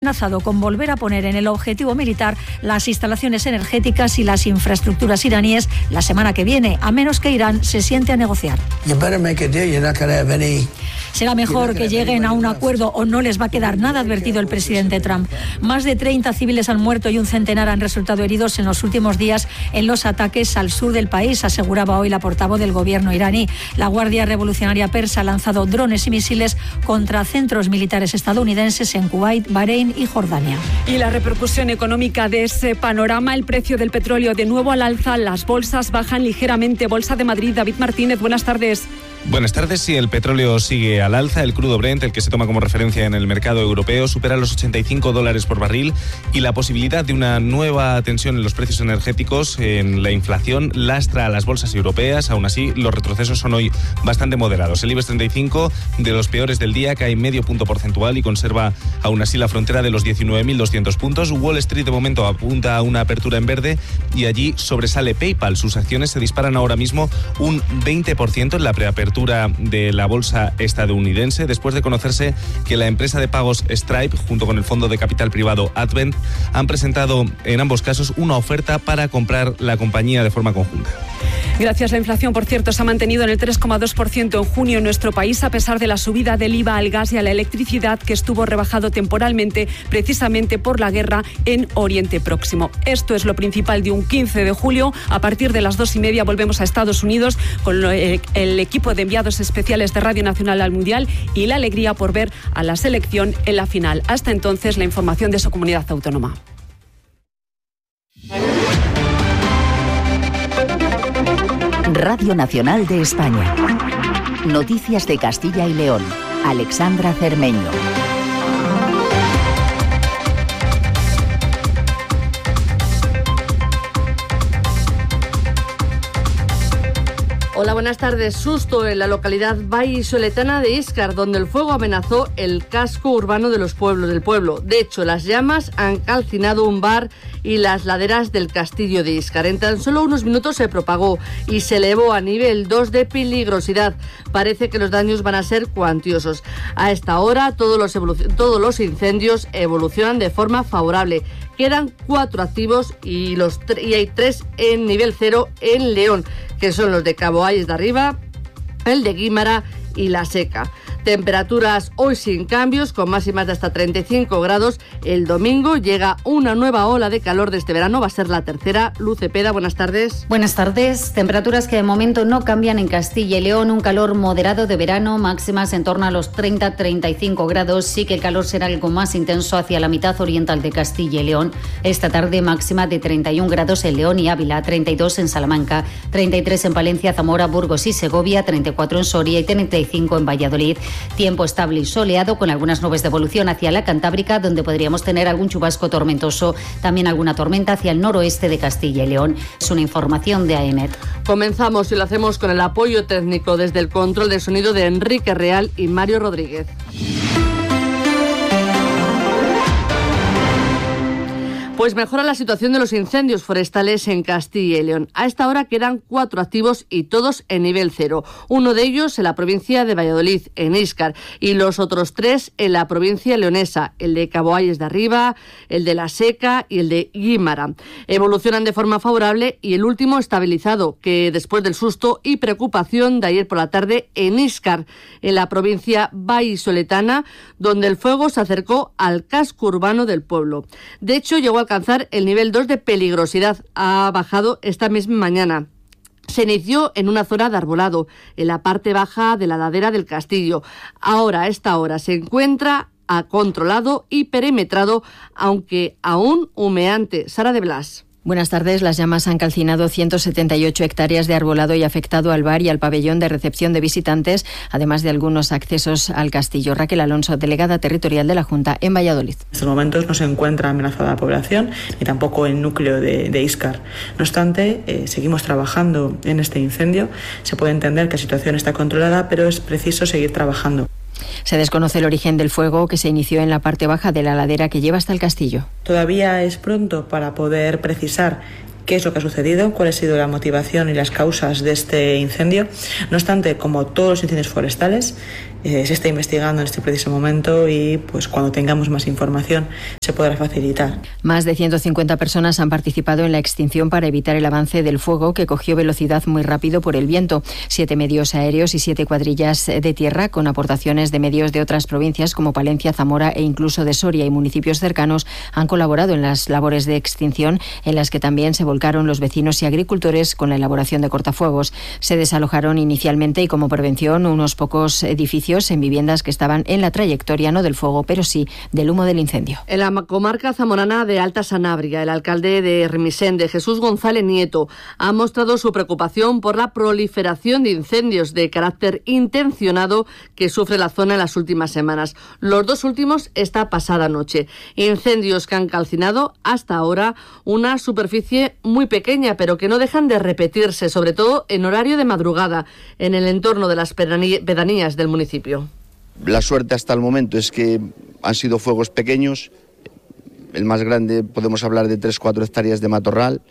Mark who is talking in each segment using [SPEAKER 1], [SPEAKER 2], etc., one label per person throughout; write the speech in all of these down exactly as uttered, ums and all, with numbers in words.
[SPEAKER 1] amenazado con volver a poner en el objetivo militar las instalaciones energéticas y las infraestructuras iraníes la semana que viene, a menos que Irán se siente a negociar. Será mejor que lleguen a un acuerdo o no les va a quedar nada, ha advertido el presidente Trump. Más de treinta civiles han muerto y un centenar han resultado heridos en los últimos días en los ataques al sur del país, aseguraba hoy la portavoz del gobierno iraní. La Guardia Revolucionaria Persa ha lanzado drones y misiles contra centros militares estadounidenses en Kuwait, Bahrein y Jordania.
[SPEAKER 2] Y la repercusión económica de ese panorama, el precio del petróleo de nuevo al alza, las bolsas bajan ligeramente. Bolsa de Madrid, David Martínez, buenas tardes.
[SPEAKER 3] Buenas tardes. Sí, el petróleo sigue al alza. El crudo Brent, el que se toma como referencia en el mercado europeo, supera los ochenta y cinco dólares por barril, y la posibilidad de una nueva tensión en los precios energéticos, en la inflación, lastra a las bolsas europeas. Aún así, los retrocesos son hoy bastante moderados. El IBEX treinta y cinco, de los peores del día, cae medio punto porcentual y conserva aún así la frontera de los diecinueve mil doscientos puntos. Wall Street de momento apunta a una apertura en verde y allí sobresale PayPal. Sus acciones se disparan ahora mismo un veinte por ciento en la preapertura de la bolsa estadounidense, después de conocerse que la empresa de pagos Stripe, junto con el fondo de capital privado Advent, han presentado en ambos casos una oferta para comprar la compañía de forma conjunta.
[SPEAKER 2] Gracias. La inflación, por cierto, se ha mantenido en el tres coma dos por ciento en junio en nuestro país, a pesar de la subida del I V A al gas y a la electricidad, que estuvo rebajado temporalmente precisamente por la guerra en Oriente Próximo. Esto es lo principal de un quince de julio. A partir de las dos y media volvemos a Estados Unidos con el equipo de enviados especiales de Radio Nacional al Mundial y la alegría por ver a la selección en la final. Hasta entonces, la información de su comunidad autónoma.
[SPEAKER 4] Radio Nacional de España. Noticias de Castilla y León. Alexandra Cermeño.
[SPEAKER 5] Hola, buenas tardes. Susto en la localidad vallisoletana de Íscar, donde el fuego amenazó el casco urbano de los pueblos del pueblo. De hecho, las llamas han calcinado un bar y las laderas del castillo de Íscar. En tan solo unos minutos se propagó y se elevó a nivel dos de peligrosidad. Parece que los daños van a ser cuantiosos. A esta hora, todos los, evoluc- todos los incendios evolucionan de forma favorable. Quedan cuatro activos y, los tre- y hay tres en nivel cero en León, que son los de Cabo Ayes de Arriba, el de Guímara y La Seca. Temperaturas hoy sin cambios, con máximas de hasta treinta y cinco grados. El domingo llega una nueva ola de calor de este verano, va a ser la tercera. Luz Cepeda, buenas tardes.
[SPEAKER 6] Buenas tardes. Temperaturas que de momento no cambian en Castilla y León. Un calor moderado de verano, máximas en torno a los treinta a treinta y cinco grados. Sí que el calor será algo más intenso hacia la mitad oriental de Castilla y León. Esta tarde máxima de treinta y un grados en León y Ávila, treinta y dos en Salamanca, treinta y tres en Palencia, Zamora, Burgos y Segovia, treinta y cuatro en Soria y treinta y cinco en Valladolid. Tiempo estable y soleado, con algunas nubes de evolución hacia la Cantábrica, donde podríamos tener algún chubasco tormentoso, también alguna tormenta hacia el noroeste de Castilla y León. Es una información de AENET.
[SPEAKER 5] Comenzamos y lo hacemos con el apoyo técnico desde el control de sonido de Enrique Real y Mario Rodríguez. Pues mejora la situación de los incendios forestales en Castilla y León. A esta hora quedan cuatro activos y todos en nivel cero. Uno de ellos en la provincia de Valladolid, en Íscar, y los otros tres en la provincia leonesa, el de Cabo Ayes de Arriba, el de La Seca y el de Guímara. Evolucionan de forma favorable y el último estabilizado, que después del susto y preocupación de ayer por la tarde en Íscar, en la provincia vallisoletana, donde el fuego se acercó al casco urbano del pueblo. De hecho, llegó a alcanzar el nivel dos de peligrosidad. Ha bajado esta misma mañana. Se inició en una zona de arbolado, en la parte baja de la ladera del castillo. Ahora, a esta hora, se encuentra a controlado y perimetrado, aunque aún humeante. Sara de Blas.
[SPEAKER 7] Buenas tardes. Las llamas han calcinado ciento setenta y ocho hectáreas de arbolado y afectado al bar y al pabellón de recepción de visitantes, además de algunos accesos al castillo. Raquel Alonso, delegada territorial de la Junta en Valladolid.
[SPEAKER 8] En estos momentos no se encuentra amenazada la población, ni tampoco el núcleo de, de Íscar. No obstante, eh, seguimos trabajando en este incendio. Se puede entender que la situación está controlada, pero es preciso seguir trabajando.
[SPEAKER 7] Se desconoce el origen del fuego, que se inició en la parte baja de la ladera que lleva hasta el castillo.
[SPEAKER 8] Todavía es pronto para poder precisar qué es lo que ha sucedido, cuál ha sido la motivación y las causas de este incendio. No obstante, como todos los incendios forestales, eh, se está investigando en este preciso momento y pues cuando tengamos más información se podrá facilitar.
[SPEAKER 7] Más de ciento cincuenta personas han participado en la extinción para evitar el avance del fuego que cogió velocidad muy rápido por el viento. Siete medios aéreos y siete cuadrillas de tierra con aportaciones de medios de otras provincias como Palencia, Zamora e incluso de Soria y municipios cercanos han colaborado en las labores de extinción, en las que también se volcaron los vecinos y agricultores con la elaboración de cortafuegos. Se desalojaron inicialmente y como prevención unos pocos edificios en viviendas que estaban en la trayectoria no del fuego, pero sí del humo del incendio.
[SPEAKER 5] En la comarca zamorana de Alta Sanabria, el alcalde de Remisende, Jesús González Nieto, ha mostrado su preocupación por la proliferación de incendios de carácter intencionado que sufre la zona en las últimas semanas. Los dos últimos esta pasada noche. Incendios que han calcinado hasta ahora una superficie muy pequeña, pero que no dejan de repetirse, sobre todo en horario de madrugada, en el entorno de las pedanías del municipio.
[SPEAKER 9] La suerte hasta el momento es que han sido fuegos pequeños. El más grande podemos hablar de tres a cuatro hectáreas de matorral.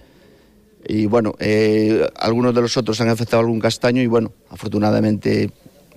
[SPEAKER 9] Y bueno, eh, algunos de los otros han afectado algún castaño y bueno, afortunadamente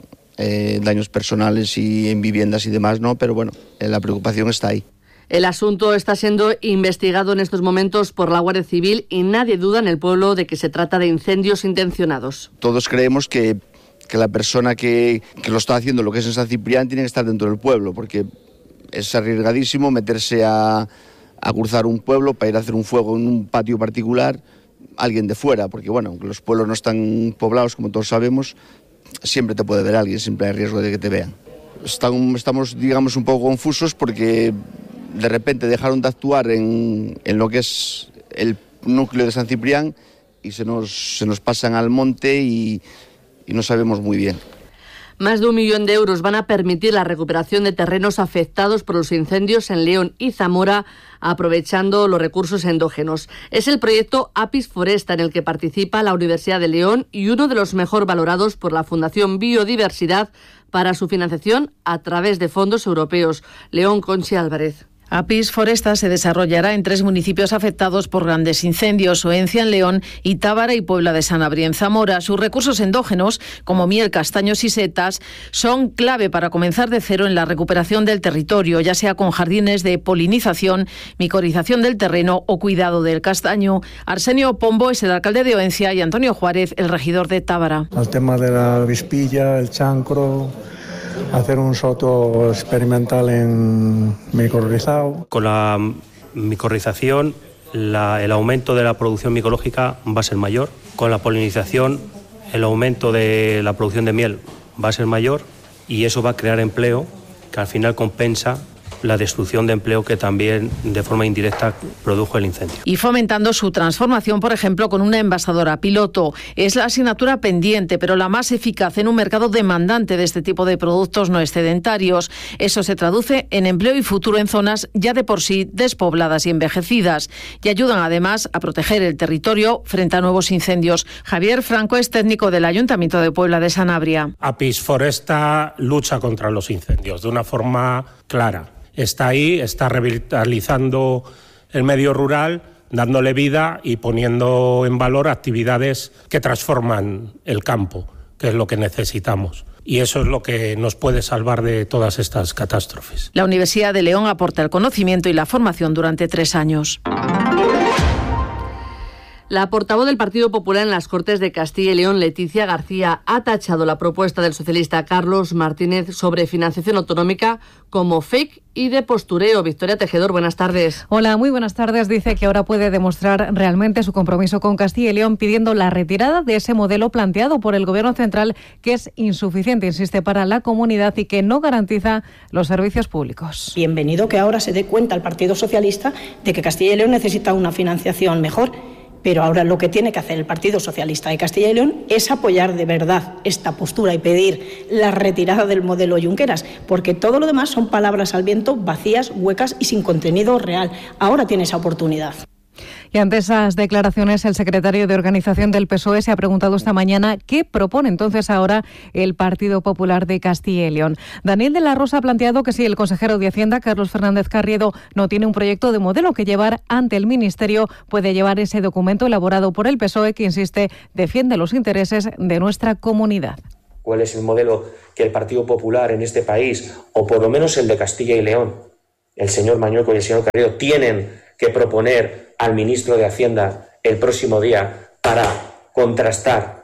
[SPEAKER 9] eh, daños personales y en viviendas y demás no, pero bueno, eh, la preocupación está ahí.
[SPEAKER 5] El asunto está siendo investigado en estos momentos por la Guardia Civil y nadie duda en el pueblo de que se trata de incendios intencionados.
[SPEAKER 9] Todos creemos que, que la persona que, que lo está haciendo, lo que es en San Ciprián, tiene que estar dentro del pueblo, porque es arriesgadísimo meterse a, a cruzar un pueblo para ir a hacer un fuego en un patio particular, alguien de fuera, porque bueno, aunque los pueblos no están poblados, como todos sabemos, siempre te puede ver alguien, siempre hay riesgo de que te vean. Están, estamos, digamos, un poco confusos porque de repente dejaron de actuar en, en lo que es el núcleo de San Ciprián y se nos, se nos pasan al monte y, y no sabemos muy bien.
[SPEAKER 5] Más de un millón de euros van a permitir la recuperación de terrenos afectados por los incendios en León y Zamora, aprovechando los recursos endógenos. Es el proyecto Apis Foresta, en el que participa la Universidad de León y uno de los mejor valorados por la Fundación Biodiversidad para su financiación a través de fondos europeos. León, Conchi Álvarez.
[SPEAKER 10] Apis Foresta se desarrollará en tres municipios afectados por grandes incendios, Oencia en León y Tábara y Puebla de Sanabria en Zamora. Sus recursos endógenos, como miel, castaños y setas, son clave para comenzar de cero en la recuperación del territorio, ya sea con jardines de polinización, micorización del terreno o cuidado del castaño. Arsenio Pombo es el alcalde de Oencia y Antonio Juárez, el regidor de Tábara.
[SPEAKER 11] El tema de la avispilla, el chancro, hacer un soto experimental en micorrizado.
[SPEAKER 12] Con la micorización, la, el aumento de la producción micológica va a ser mayor. Con la polinización, el aumento de la producción de miel va a ser mayor y eso va a crear empleo que al final compensa la destrucción de empleo que también de forma indirecta produjo el incendio.
[SPEAKER 10] Y fomentando su transformación, por ejemplo, con una envasadora piloto. Es la asignatura pendiente, pero la más eficaz en un mercado demandante de este tipo de productos no excedentarios. Eso se traduce en empleo y futuro en zonas ya de por sí despobladas y envejecidas. Y ayudan además a proteger el territorio frente a nuevos incendios. Javier Franco es técnico del Ayuntamiento de Puebla de Sanabria.
[SPEAKER 13] Apis Foresta lucha contra los incendios de una forma clara. Está ahí, está revitalizando el medio rural, dándole vida y poniendo en valor actividades que transforman el campo, que es lo que necesitamos. Y eso es lo que nos puede salvar de todas estas catástrofes.
[SPEAKER 10] La Universidad de León aporta el conocimiento y la formación durante tres años.
[SPEAKER 5] La portavoz del Partido Popular en las Cortes de Castilla y León, Leticia García, ha tachado la propuesta del socialista Carlos Martínez sobre financiación autonómica como fake y de postureo. Victoria Tejedor, buenas tardes.
[SPEAKER 14] Hola, muy buenas tardes. Dice que ahora puede demostrar realmente su compromiso con Castilla y León pidiendo la retirada de ese modelo planteado por el Gobierno central, que es insuficiente, insiste, para la comunidad y que no garantiza los servicios públicos.
[SPEAKER 15] Bienvenido que ahora se dé cuenta el Partido Socialista de que Castilla y León necesita una financiación mejor. Pero ahora lo que tiene que hacer el Partido Socialista de Castilla y León es apoyar de verdad esta postura y pedir la retirada del modelo Junqueras, porque todo lo demás son palabras al viento, vacías, huecas y sin contenido real. Ahora tiene esa oportunidad.
[SPEAKER 14] Y ante esas declaraciones, el secretario de Organización del P S O E se ha preguntado esta mañana qué propone entonces ahora el Partido Popular de Castilla y León. Daniel de la Rosa ha planteado que si el consejero de Hacienda, Carlos Fernández Carriedo, no tiene un proyecto de modelo que llevar ante el Ministerio, puede llevar ese documento elaborado por el P S O E que, insiste, defiende los intereses de nuestra comunidad.
[SPEAKER 16] cuál es el modelo que el Partido Popular en este país, o por lo menos el de Castilla y León, el señor Mañueco y el señor Carriedo, tienen que proponer al ministro de Hacienda el próximo día para contrastar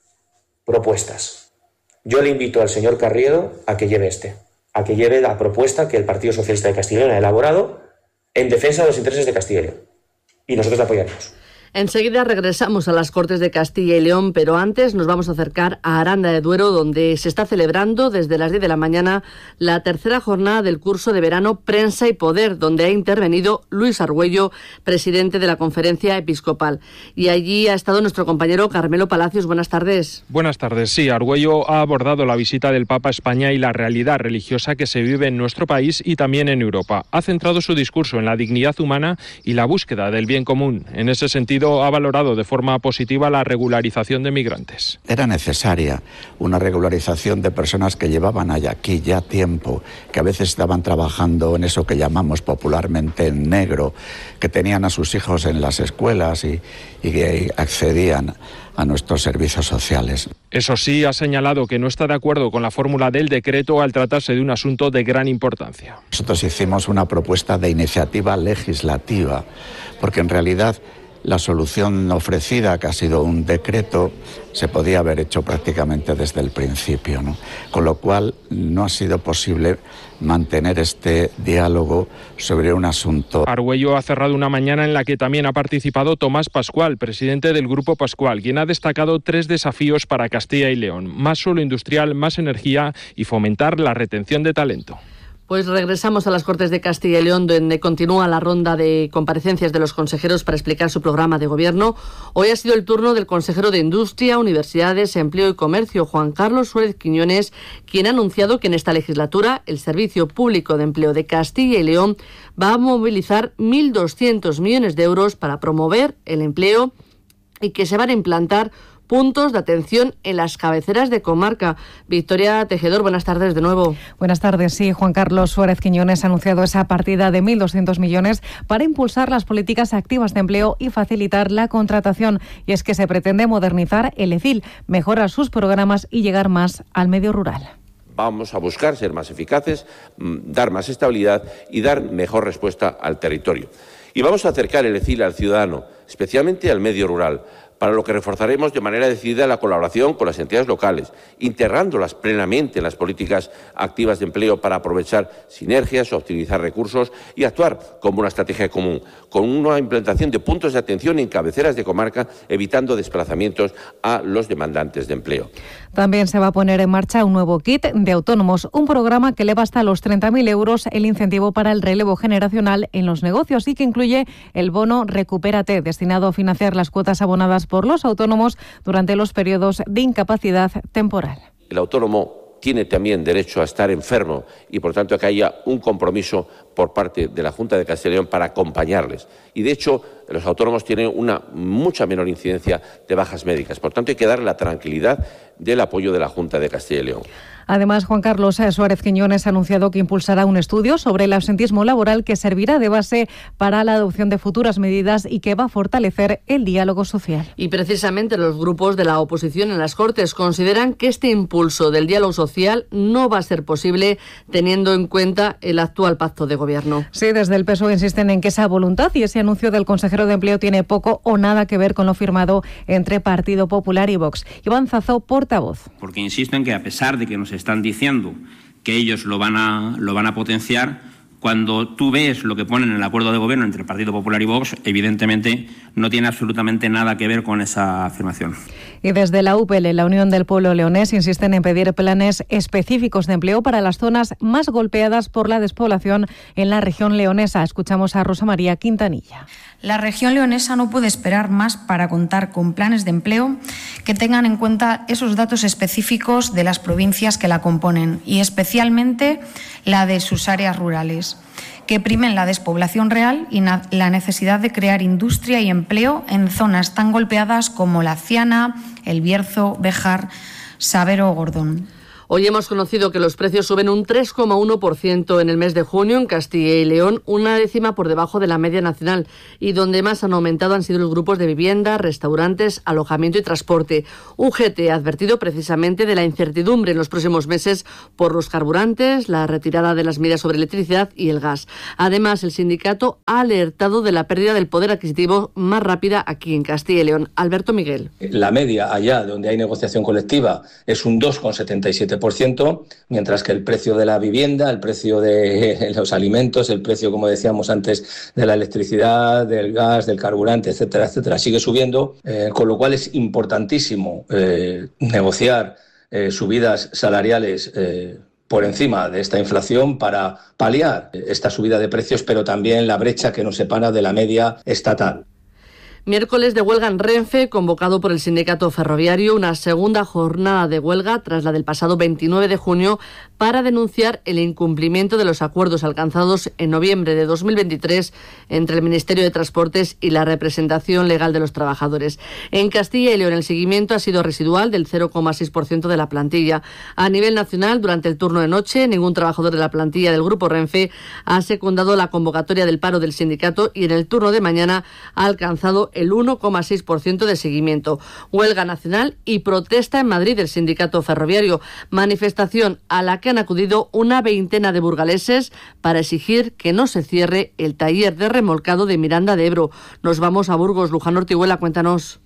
[SPEAKER 16] propuestas. Yo le invito al señor Carriedo a que lleve este, a que lleve la propuesta que el Partido Socialista de Castilla y León ha elaborado en defensa de los intereses de Castilla y León. Y nosotros la apoyaremos.
[SPEAKER 5] Enseguida regresamos a las Cortes de Castilla y León, pero antes nos vamos a acercar a Aranda de Duero, donde se está celebrando desde las diez de la mañana la tercera jornada del curso de verano Prensa y Poder, donde ha intervenido Luis Argüello, presidente de la Conferencia Episcopal. Y allí ha estado nuestro compañero Carmelo Palacios. Buenas tardes.
[SPEAKER 17] Buenas tardes. Sí, Argüello ha abordado la visita del Papa a España y la realidad religiosa que se vive en nuestro país y también en Europa. Ha centrado su discurso en la dignidad humana y la búsqueda del bien común. En ese sentido, ha valorado de forma positiva la regularización de migrantes.
[SPEAKER 18] Era necesaria una regularización de personas que llevaban aquí ya tiempo, que a veces estaban trabajando en eso que llamamos popularmente en negro, que tenían a sus hijos en las escuelas y, y que accedían a nuestros servicios sociales.
[SPEAKER 17] Eso sí, ha señalado que no está de acuerdo con la fórmula del decreto al tratarse de un asunto de gran importancia.
[SPEAKER 18] Nosotros hicimos una propuesta de iniciativa legislativa, porque en realidad la solución ofrecida, que ha sido un decreto, se podía haber hecho prácticamente desde el principio, ¿no? Con lo cual no ha sido posible mantener este diálogo sobre un asunto.
[SPEAKER 17] Argüello ha cerrado una mañana en la que también ha participado Tomás Pascual, presidente del Grupo Pascual, quien ha destacado tres desafíos para Castilla y León: más suelo industrial, más energía y fomentar la retención de talento.
[SPEAKER 5] Pues regresamos a las Cortes de Castilla y León, donde continúa la ronda de comparecencias de los consejeros para explicar su programa de gobierno. Hoy ha sido el turno del consejero de Industria, Universidades, Empleo y Comercio, Juan Carlos Suárez Quiñones, quien ha anunciado que en esta legislatura el Servicio Público de Empleo de Castilla y León va a movilizar mil doscientos millones de euros para promover el empleo y que se van a implantar puntos de atención en las cabeceras de comarca. Victoria Tejedor, buenas tardes de nuevo.
[SPEAKER 14] Buenas tardes. Sí, Juan Carlos Suárez Quiñones ha anunciado esa partida de mil doscientos millones para impulsar las políticas activas de empleo y facilitar la contratación. Y es que se pretende modernizar el E C I L, mejorar sus programas y llegar más al medio rural.
[SPEAKER 19] Vamos a buscar ser más eficaces, dar más estabilidad y dar mejor respuesta al territorio. Y vamos a acercar el E C I L al ciudadano, especialmente al medio rural, para lo que reforzaremos de manera decidida la colaboración con las entidades locales, integrándolas plenamente en las políticas activas de empleo para aprovechar sinergias, optimizar recursos y actuar como una estrategia común, con una implantación de puntos de atención en cabeceras de comarca, evitando desplazamientos a los demandantes de empleo.
[SPEAKER 14] También se va a poner en marcha un nuevo kit de autónomos, un programa que eleva hasta los treinta mil euros el incentivo para el relevo generacional en los negocios y que incluye el bono Recupérate, destinado a financiar las cuotas abonadas por los autónomos durante los periodos de incapacidad temporal.
[SPEAKER 19] El autónomo tiene también derecho a estar enfermo y, por tanto, que haya un compromiso por parte de la Junta de Castilla y León para acompañarles. Y, de hecho, los autónomos tienen una mucha menor incidencia de bajas médicas. Por tanto, hay que dar la tranquilidad del apoyo de la Junta de Castilla y León.
[SPEAKER 14] Además, Juan Carlos Suárez Quiñones ha anunciado que impulsará un estudio sobre el absentismo laboral que servirá de base para la adopción de futuras medidas y que va a fortalecer el diálogo social.
[SPEAKER 5] Y precisamente los grupos de la oposición en las Cortes consideran que este impulso del diálogo social no va a ser posible teniendo en cuenta el actual pacto de gobierno.
[SPEAKER 14] Sí, desde el P S O E insisten en que esa voluntad y ese anuncio del consejero de Empleo tiene poco o nada que ver con lo firmado entre Partido Popular y Vox. Iván Zazó, portavoz.
[SPEAKER 20] Porque insisto en que a pesar de que nos están diciendo que ellos lo van a, lo van a potenciar, cuando tú ves lo que ponen en el acuerdo de gobierno entre el Partido Popular y Vox, evidentemente no tiene absolutamente nada que ver con esa afirmación.
[SPEAKER 14] Y desde la U P L, la Unión del Pueblo Leonés, insisten en pedir planes específicos de empleo para las zonas más golpeadas por la despoblación en la región leonesa. Escuchamos a Rosa María Quintanilla.
[SPEAKER 21] La región leonesa no puede esperar más para contar con planes de empleo que tengan en cuenta esos datos específicos de las provincias que la componen y especialmente la de sus áreas rurales, que primen la despoblación real y la necesidad de crear industria y empleo en zonas tan golpeadas como La Ciana, El Bierzo, Béjar, Sabero o Gordón.
[SPEAKER 5] Hoy hemos conocido que los precios suben un tres coma uno por ciento en el mes de junio en Castilla y León, una décima por debajo de la media nacional, y donde más han aumentado han sido los grupos de vivienda, restaurantes, alojamiento y transporte. U G T ha advertido precisamente de la incertidumbre en los próximos meses por los carburantes, la retirada de las medidas sobre electricidad y el gas. Además, el sindicato ha alertado de la pérdida del poder adquisitivo más rápida aquí en Castilla y León. Alberto Miguel.
[SPEAKER 1] La media allá donde hay negociación colectiva es un dos coma setenta y siete por ciento, mientras que el precio de la vivienda, el precio de los alimentos, el precio, como decíamos antes, de la electricidad, del gas, del carburante, etcétera, etcétera, sigue subiendo, eh, con lo cual es importantísimo eh, negociar eh, subidas salariales eh, por encima de esta inflación para paliar esta subida de precios, pero también la brecha que nos separa de la media estatal.
[SPEAKER 5] Miércoles de huelga en Renfe, convocado por el sindicato ferroviario, una segunda jornada de huelga tras la del pasado veintinueve de junio para denunciar el incumplimiento de los acuerdos alcanzados en noviembre de dos mil veintitrés entre el Ministerio de Transportes y la representación legal de los trabajadores. En Castilla y León el seguimiento ha sido residual del cero coma seis por ciento de la plantilla. A nivel nacional, durante el turno de noche, ningún trabajador de la plantilla del Grupo Renfe ha secundado la convocatoria del paro del sindicato y en el turno de mañana ha alcanzado el uno coma seis por ciento de seguimiento. Huelga nacional y protesta en Madrid del sindicato ferroviario. Manifestación a la que han acudido una veintena de burgaleses para exigir que no se cierre el taller de remolcado de Miranda de Ebro. Nos vamos a Burgos. Luján Ortiguela, cuéntanos.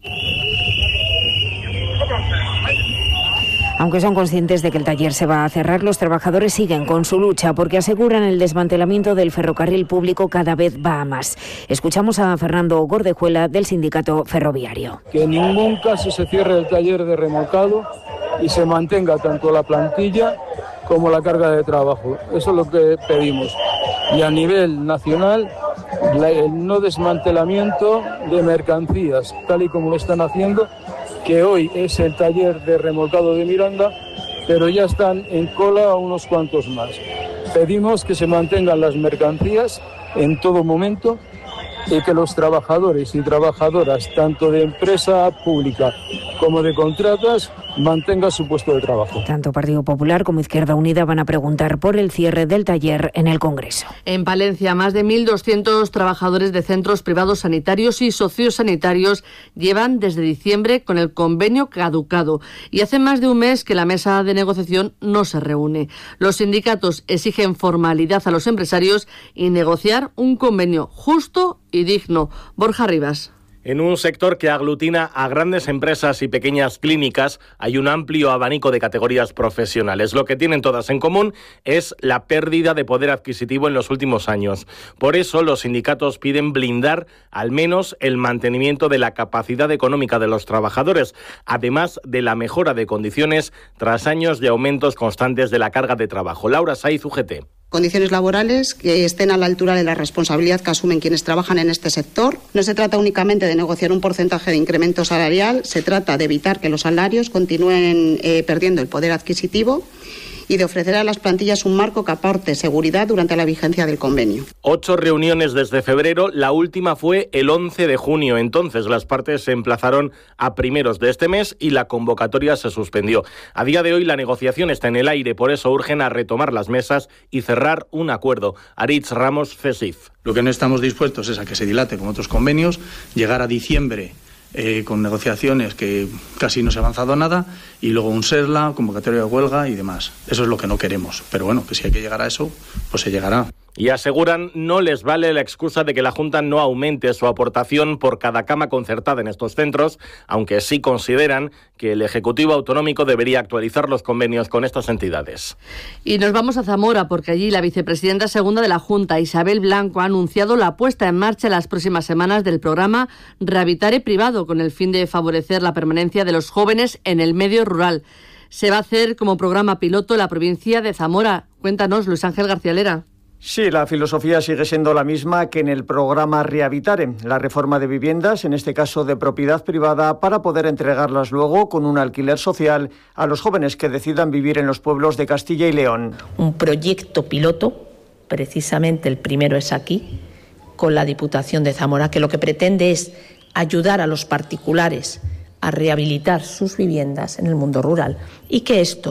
[SPEAKER 22] Aunque son conscientes de que el taller se va a cerrar, los trabajadores siguen con su lucha porque aseguran el desmantelamiento del ferrocarril público cada vez va a más. Escuchamos a Fernando Gordejuela del sindicato ferroviario.
[SPEAKER 23] Que en ningún caso se cierre el taller de remolcado y se mantenga tanto la plantilla como la carga de trabajo. Eso es lo que pedimos. Y a nivel nacional, la, el no desmantelamiento de mercancías, tal y como lo están haciendo, que hoy es el taller de remolcado de Miranda, pero ya están en cola unos cuantos más. Pedimos que se mantengan las mercancías en todo momento y que los trabajadores y trabajadoras, tanto de empresa pública como de contratas, mantengan su puesto de trabajo.
[SPEAKER 22] Tanto Partido Popular como Izquierda Unida van a preguntar por el cierre del taller en el Congreso.
[SPEAKER 5] En Palencia, más de mil doscientos trabajadores de centros privados sanitarios y sociosanitarios llevan desde diciembre con el convenio caducado y hace más de un mes que la mesa de negociación no se reúne. Los sindicatos exigen formalidad a los empresarios y negociar un convenio justo y digno. Borja Rivas.
[SPEAKER 24] En un sector que aglutina a grandes empresas y pequeñas clínicas, hay un amplio abanico de categorías profesionales. Lo que tienen todas en común es la pérdida de poder adquisitivo en los últimos años. Por eso, los sindicatos piden blindar al menos el mantenimiento de la capacidad económica de los trabajadores, además de la mejora de condiciones tras años de aumentos constantes de la carga de trabajo. Laura Saiz, U G T.
[SPEAKER 25] Condiciones laborales que estén a la altura de la responsabilidad que asumen quienes trabajan en este sector. No se trata únicamente de negociar un porcentaje de incremento salarial, se trata de evitar que los salarios continúen eh, perdiendo el poder adquisitivo y de ofrecer a las plantillas un marco que aporte seguridad durante la vigencia del convenio.
[SPEAKER 24] Ocho reuniones desde febrero, la última fue el once de junio. Entonces las partes se emplazaron a primeros de este mes y la convocatoria se suspendió. A día de hoy la negociación está en el aire, por eso urgen a retomar las mesas y cerrar un acuerdo. Aritz Ramos, CESIF.
[SPEAKER 26] Lo que no estamos dispuestos es a que se dilate con otros convenios, llegar a diciembre Eh, con negociaciones que casi no se ha avanzado nada y luego un SERLA, convocatoria de huelga y demás. Eso es lo que no queremos, pero bueno, que si hay que llegar a eso, pues se llegará.
[SPEAKER 24] Y aseguran no les vale la excusa de que la Junta no aumente su aportación por cada cama concertada en estos centros, aunque sí consideran que el Ejecutivo Autonómico debería actualizar los convenios con estas entidades.
[SPEAKER 5] Y nos vamos a Zamora, porque allí la vicepresidenta segunda de la Junta, Isabel Blanco, ha anunciado la puesta en marcha en las próximas semanas del programa Rehabilitare Privado, con el fin de favorecer la permanencia de los jóvenes en el medio rural. Se va a hacer como programa piloto en la provincia de Zamora. Cuéntanos, Luis Ángel García Lera.
[SPEAKER 27] Sí, la filosofía sigue siendo la misma que en el programa Rehabilitare, la reforma de viviendas, en este caso de propiedad privada, para poder entregarlas luego con un alquiler social a los jóvenes que decidan vivir en los pueblos de Castilla y León.
[SPEAKER 28] Un proyecto piloto, precisamente el primero es aquí, con la Diputación de Zamora, que lo que pretende es ayudar a los particulares a rehabilitar sus viviendas en el mundo rural y que estos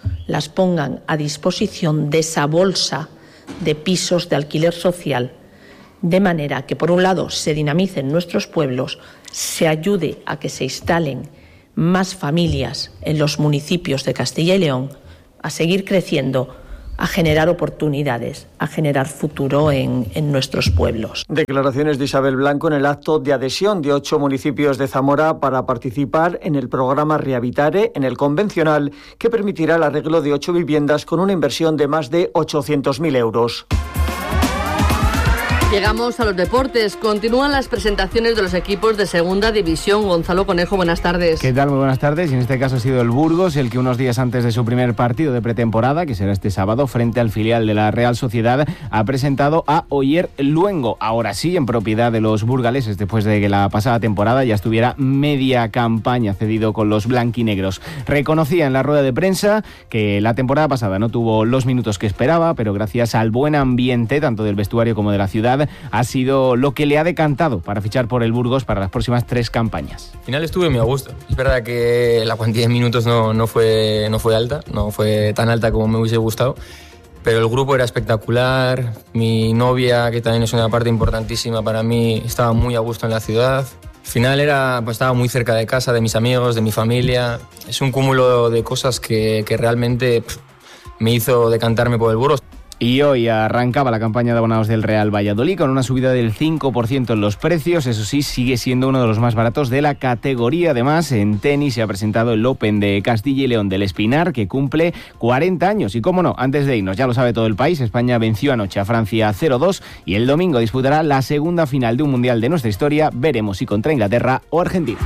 [SPEAKER 28] las pongan a disposición de esa bolsa de pisos de alquiler social, de manera que, por un lado, se dinamicen nuestros pueblos, se ayude a que se instalen más familias en los municipios de Castilla y León, a seguir creciendo, a generar oportunidades, a generar futuro en, en nuestros pueblos.
[SPEAKER 27] Declaraciones de Isabel Blanco en el acto de adhesión de ocho municipios de Zamora para participar en el programa Rehabitare, en el convencional, que permitirá el arreglo de ocho viviendas con una inversión de más de ochocientos mil euros.
[SPEAKER 5] Llegamos a los deportes. Continúan las presentaciones de los equipos de Segunda División. Gonzalo Conejo, buenas tardes.
[SPEAKER 2] ¿Qué tal? Muy buenas tardes. Y en este caso ha sido el Burgos el que unos días antes de su primer partido de pretemporada, que será este sábado, frente al filial de la Real Sociedad, ha presentado a Oyer Luengo. Ahora sí, en propiedad de los burgaleses, después de que la pasada temporada ya estuviera media campaña cedido con los blanquinegros. Reconocía en la rueda de prensa que la temporada pasada no tuvo los minutos que esperaba, pero gracias al buen ambiente, tanto del vestuario como de la ciudad, ha sido lo que le ha decantado para fichar por el Burgos para las próximas tres campañas.
[SPEAKER 3] Al final estuve muy a gusto. Es verdad que la cuantía de minutos no, no, fue, no fue alta, no fue tan alta como me hubiese gustado, pero el grupo era espectacular. Mi novia, que también es una parte importantísima para mí, estaba muy a gusto en la ciudad. Al final era, pues estaba muy cerca de casa, de mis amigos, de mi familia. Es un cúmulo de cosas que, que realmente pff, me hizo decantarme por el Burgos.
[SPEAKER 2] Y hoy arrancaba la campaña de abonados del Real Valladolid con una subida del cinco por ciento en los precios. Eso sí, sigue siendo uno de los más baratos de la categoría. Además, en tenis se ha presentado el Open de Castilla y León del Espinar, que cumple cuarenta años. Y cómo no, antes de irnos, ya lo sabe todo el país, España venció anoche a Francia cero dos y el domingo disputará la segunda final de un mundial de nuestra historia. Veremos si contra Inglaterra o Argentina.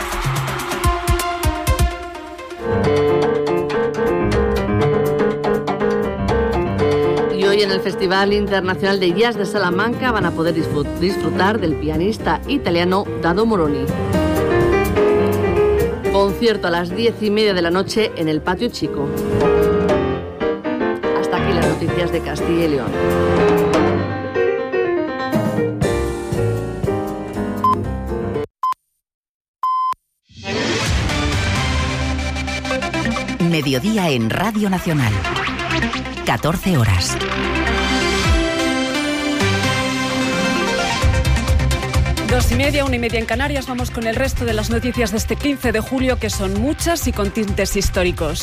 [SPEAKER 5] En el Festival Internacional de Jazz de Salamanca van a poder disfrutar del pianista italiano Dado Moroni. Concierto a las diez y media de la noche en el Patio Chico. Hasta aquí las noticias de Castilla y León.
[SPEAKER 4] Mediodía en Radio Nacional. catorce horas.
[SPEAKER 6] Dos y media, una y media en Canarias. Vamos con el resto de las noticias de este quince de julio, que son muchas y con tintes históricos.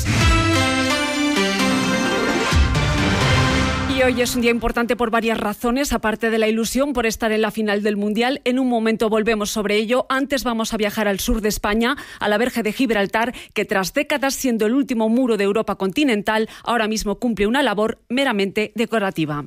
[SPEAKER 6] Y hoy es un día importante por varias razones, aparte de la ilusión por estar en la final del Mundial. En un momento volvemos sobre ello. Antes vamos a viajar al sur de España, a la Verge de Gibraltar, que tras décadas siendo el último muro de Europa continental, ahora mismo cumple una labor meramente decorativa.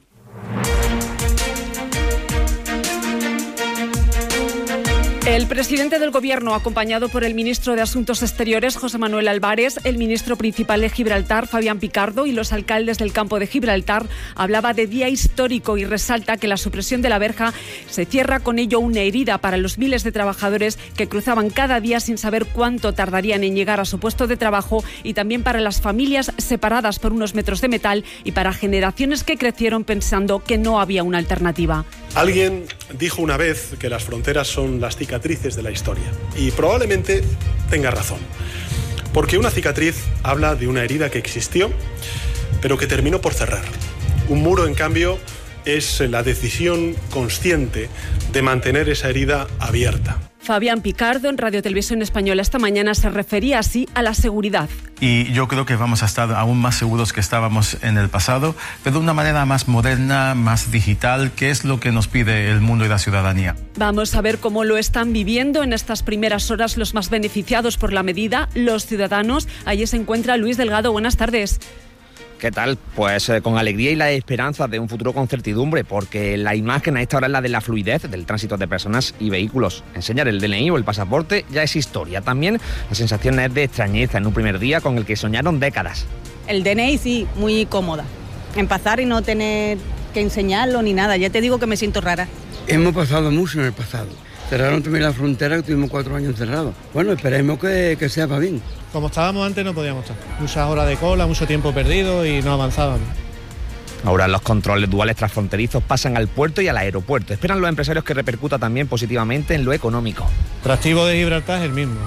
[SPEAKER 6] El presidente del Gobierno, acompañado por el ministro de Asuntos Exteriores, José Manuel Álvarez, el ministro principal de Gibraltar, Fabián Picardo, y los alcaldes del campo de Gibraltar, hablaba de día histórico y resalta que la supresión de la verja se cierra con ello una herida para los miles de trabajadores que cruzaban cada día sin saber cuánto tardarían en llegar a su puesto de trabajo, y también para las familias separadas por unos metros de metal y para generaciones que crecieron pensando que no había una alternativa.
[SPEAKER 7] Alguien dijo una vez que las fronteras son las cicatrices de la historia, y probablemente tenga razón, porque una cicatriz habla de una herida que existió, pero que terminó por cerrar. Un muro, en cambio, es la decisión consciente de mantener esa herida abierta.
[SPEAKER 6] Fabián Picardo, en Radio Televisión Española esta mañana, se refería así a la seguridad.
[SPEAKER 8] Y yo creo que vamos a estar aún más seguros que estábamos en el pasado, pero de una manera más moderna, más digital, que es lo que nos pide el mundo y la ciudadanía.
[SPEAKER 6] Vamos a ver cómo lo están viviendo en estas primeras horas los más beneficiados por la medida, los ciudadanos. Allí se encuentra Luis Delgado. Buenas tardes.
[SPEAKER 9] ¿Qué tal? Pues eh, con alegría y la esperanza de un futuro con certidumbre, porque la imagen a esta hora es la de la fluidez del tránsito de personas y vehículos. Enseñar el D N I o el pasaporte ya es historia. También la sensación es de extrañeza en un primer día con el que soñaron décadas.
[SPEAKER 11] El D N I sí, muy cómoda. En pasar y no tener que enseñarlo ni nada. Ya te digo que me siento rara.
[SPEAKER 29] Hemos pasado mucho en el pasado. Cerraron también la frontera, que tuvimos cuatro años cerrados. Bueno, esperemos que, que sea para bien.
[SPEAKER 30] Como estábamos antes no podíamos estar. Muchas horas de cola, mucho tiempo perdido y no avanzábamos.
[SPEAKER 9] Ahora los controles duales transfronterizos pasan al puerto y al aeropuerto. Esperan los empresarios que repercuta también positivamente en lo económico.
[SPEAKER 30] El atractivo de Gibraltar es el mismo.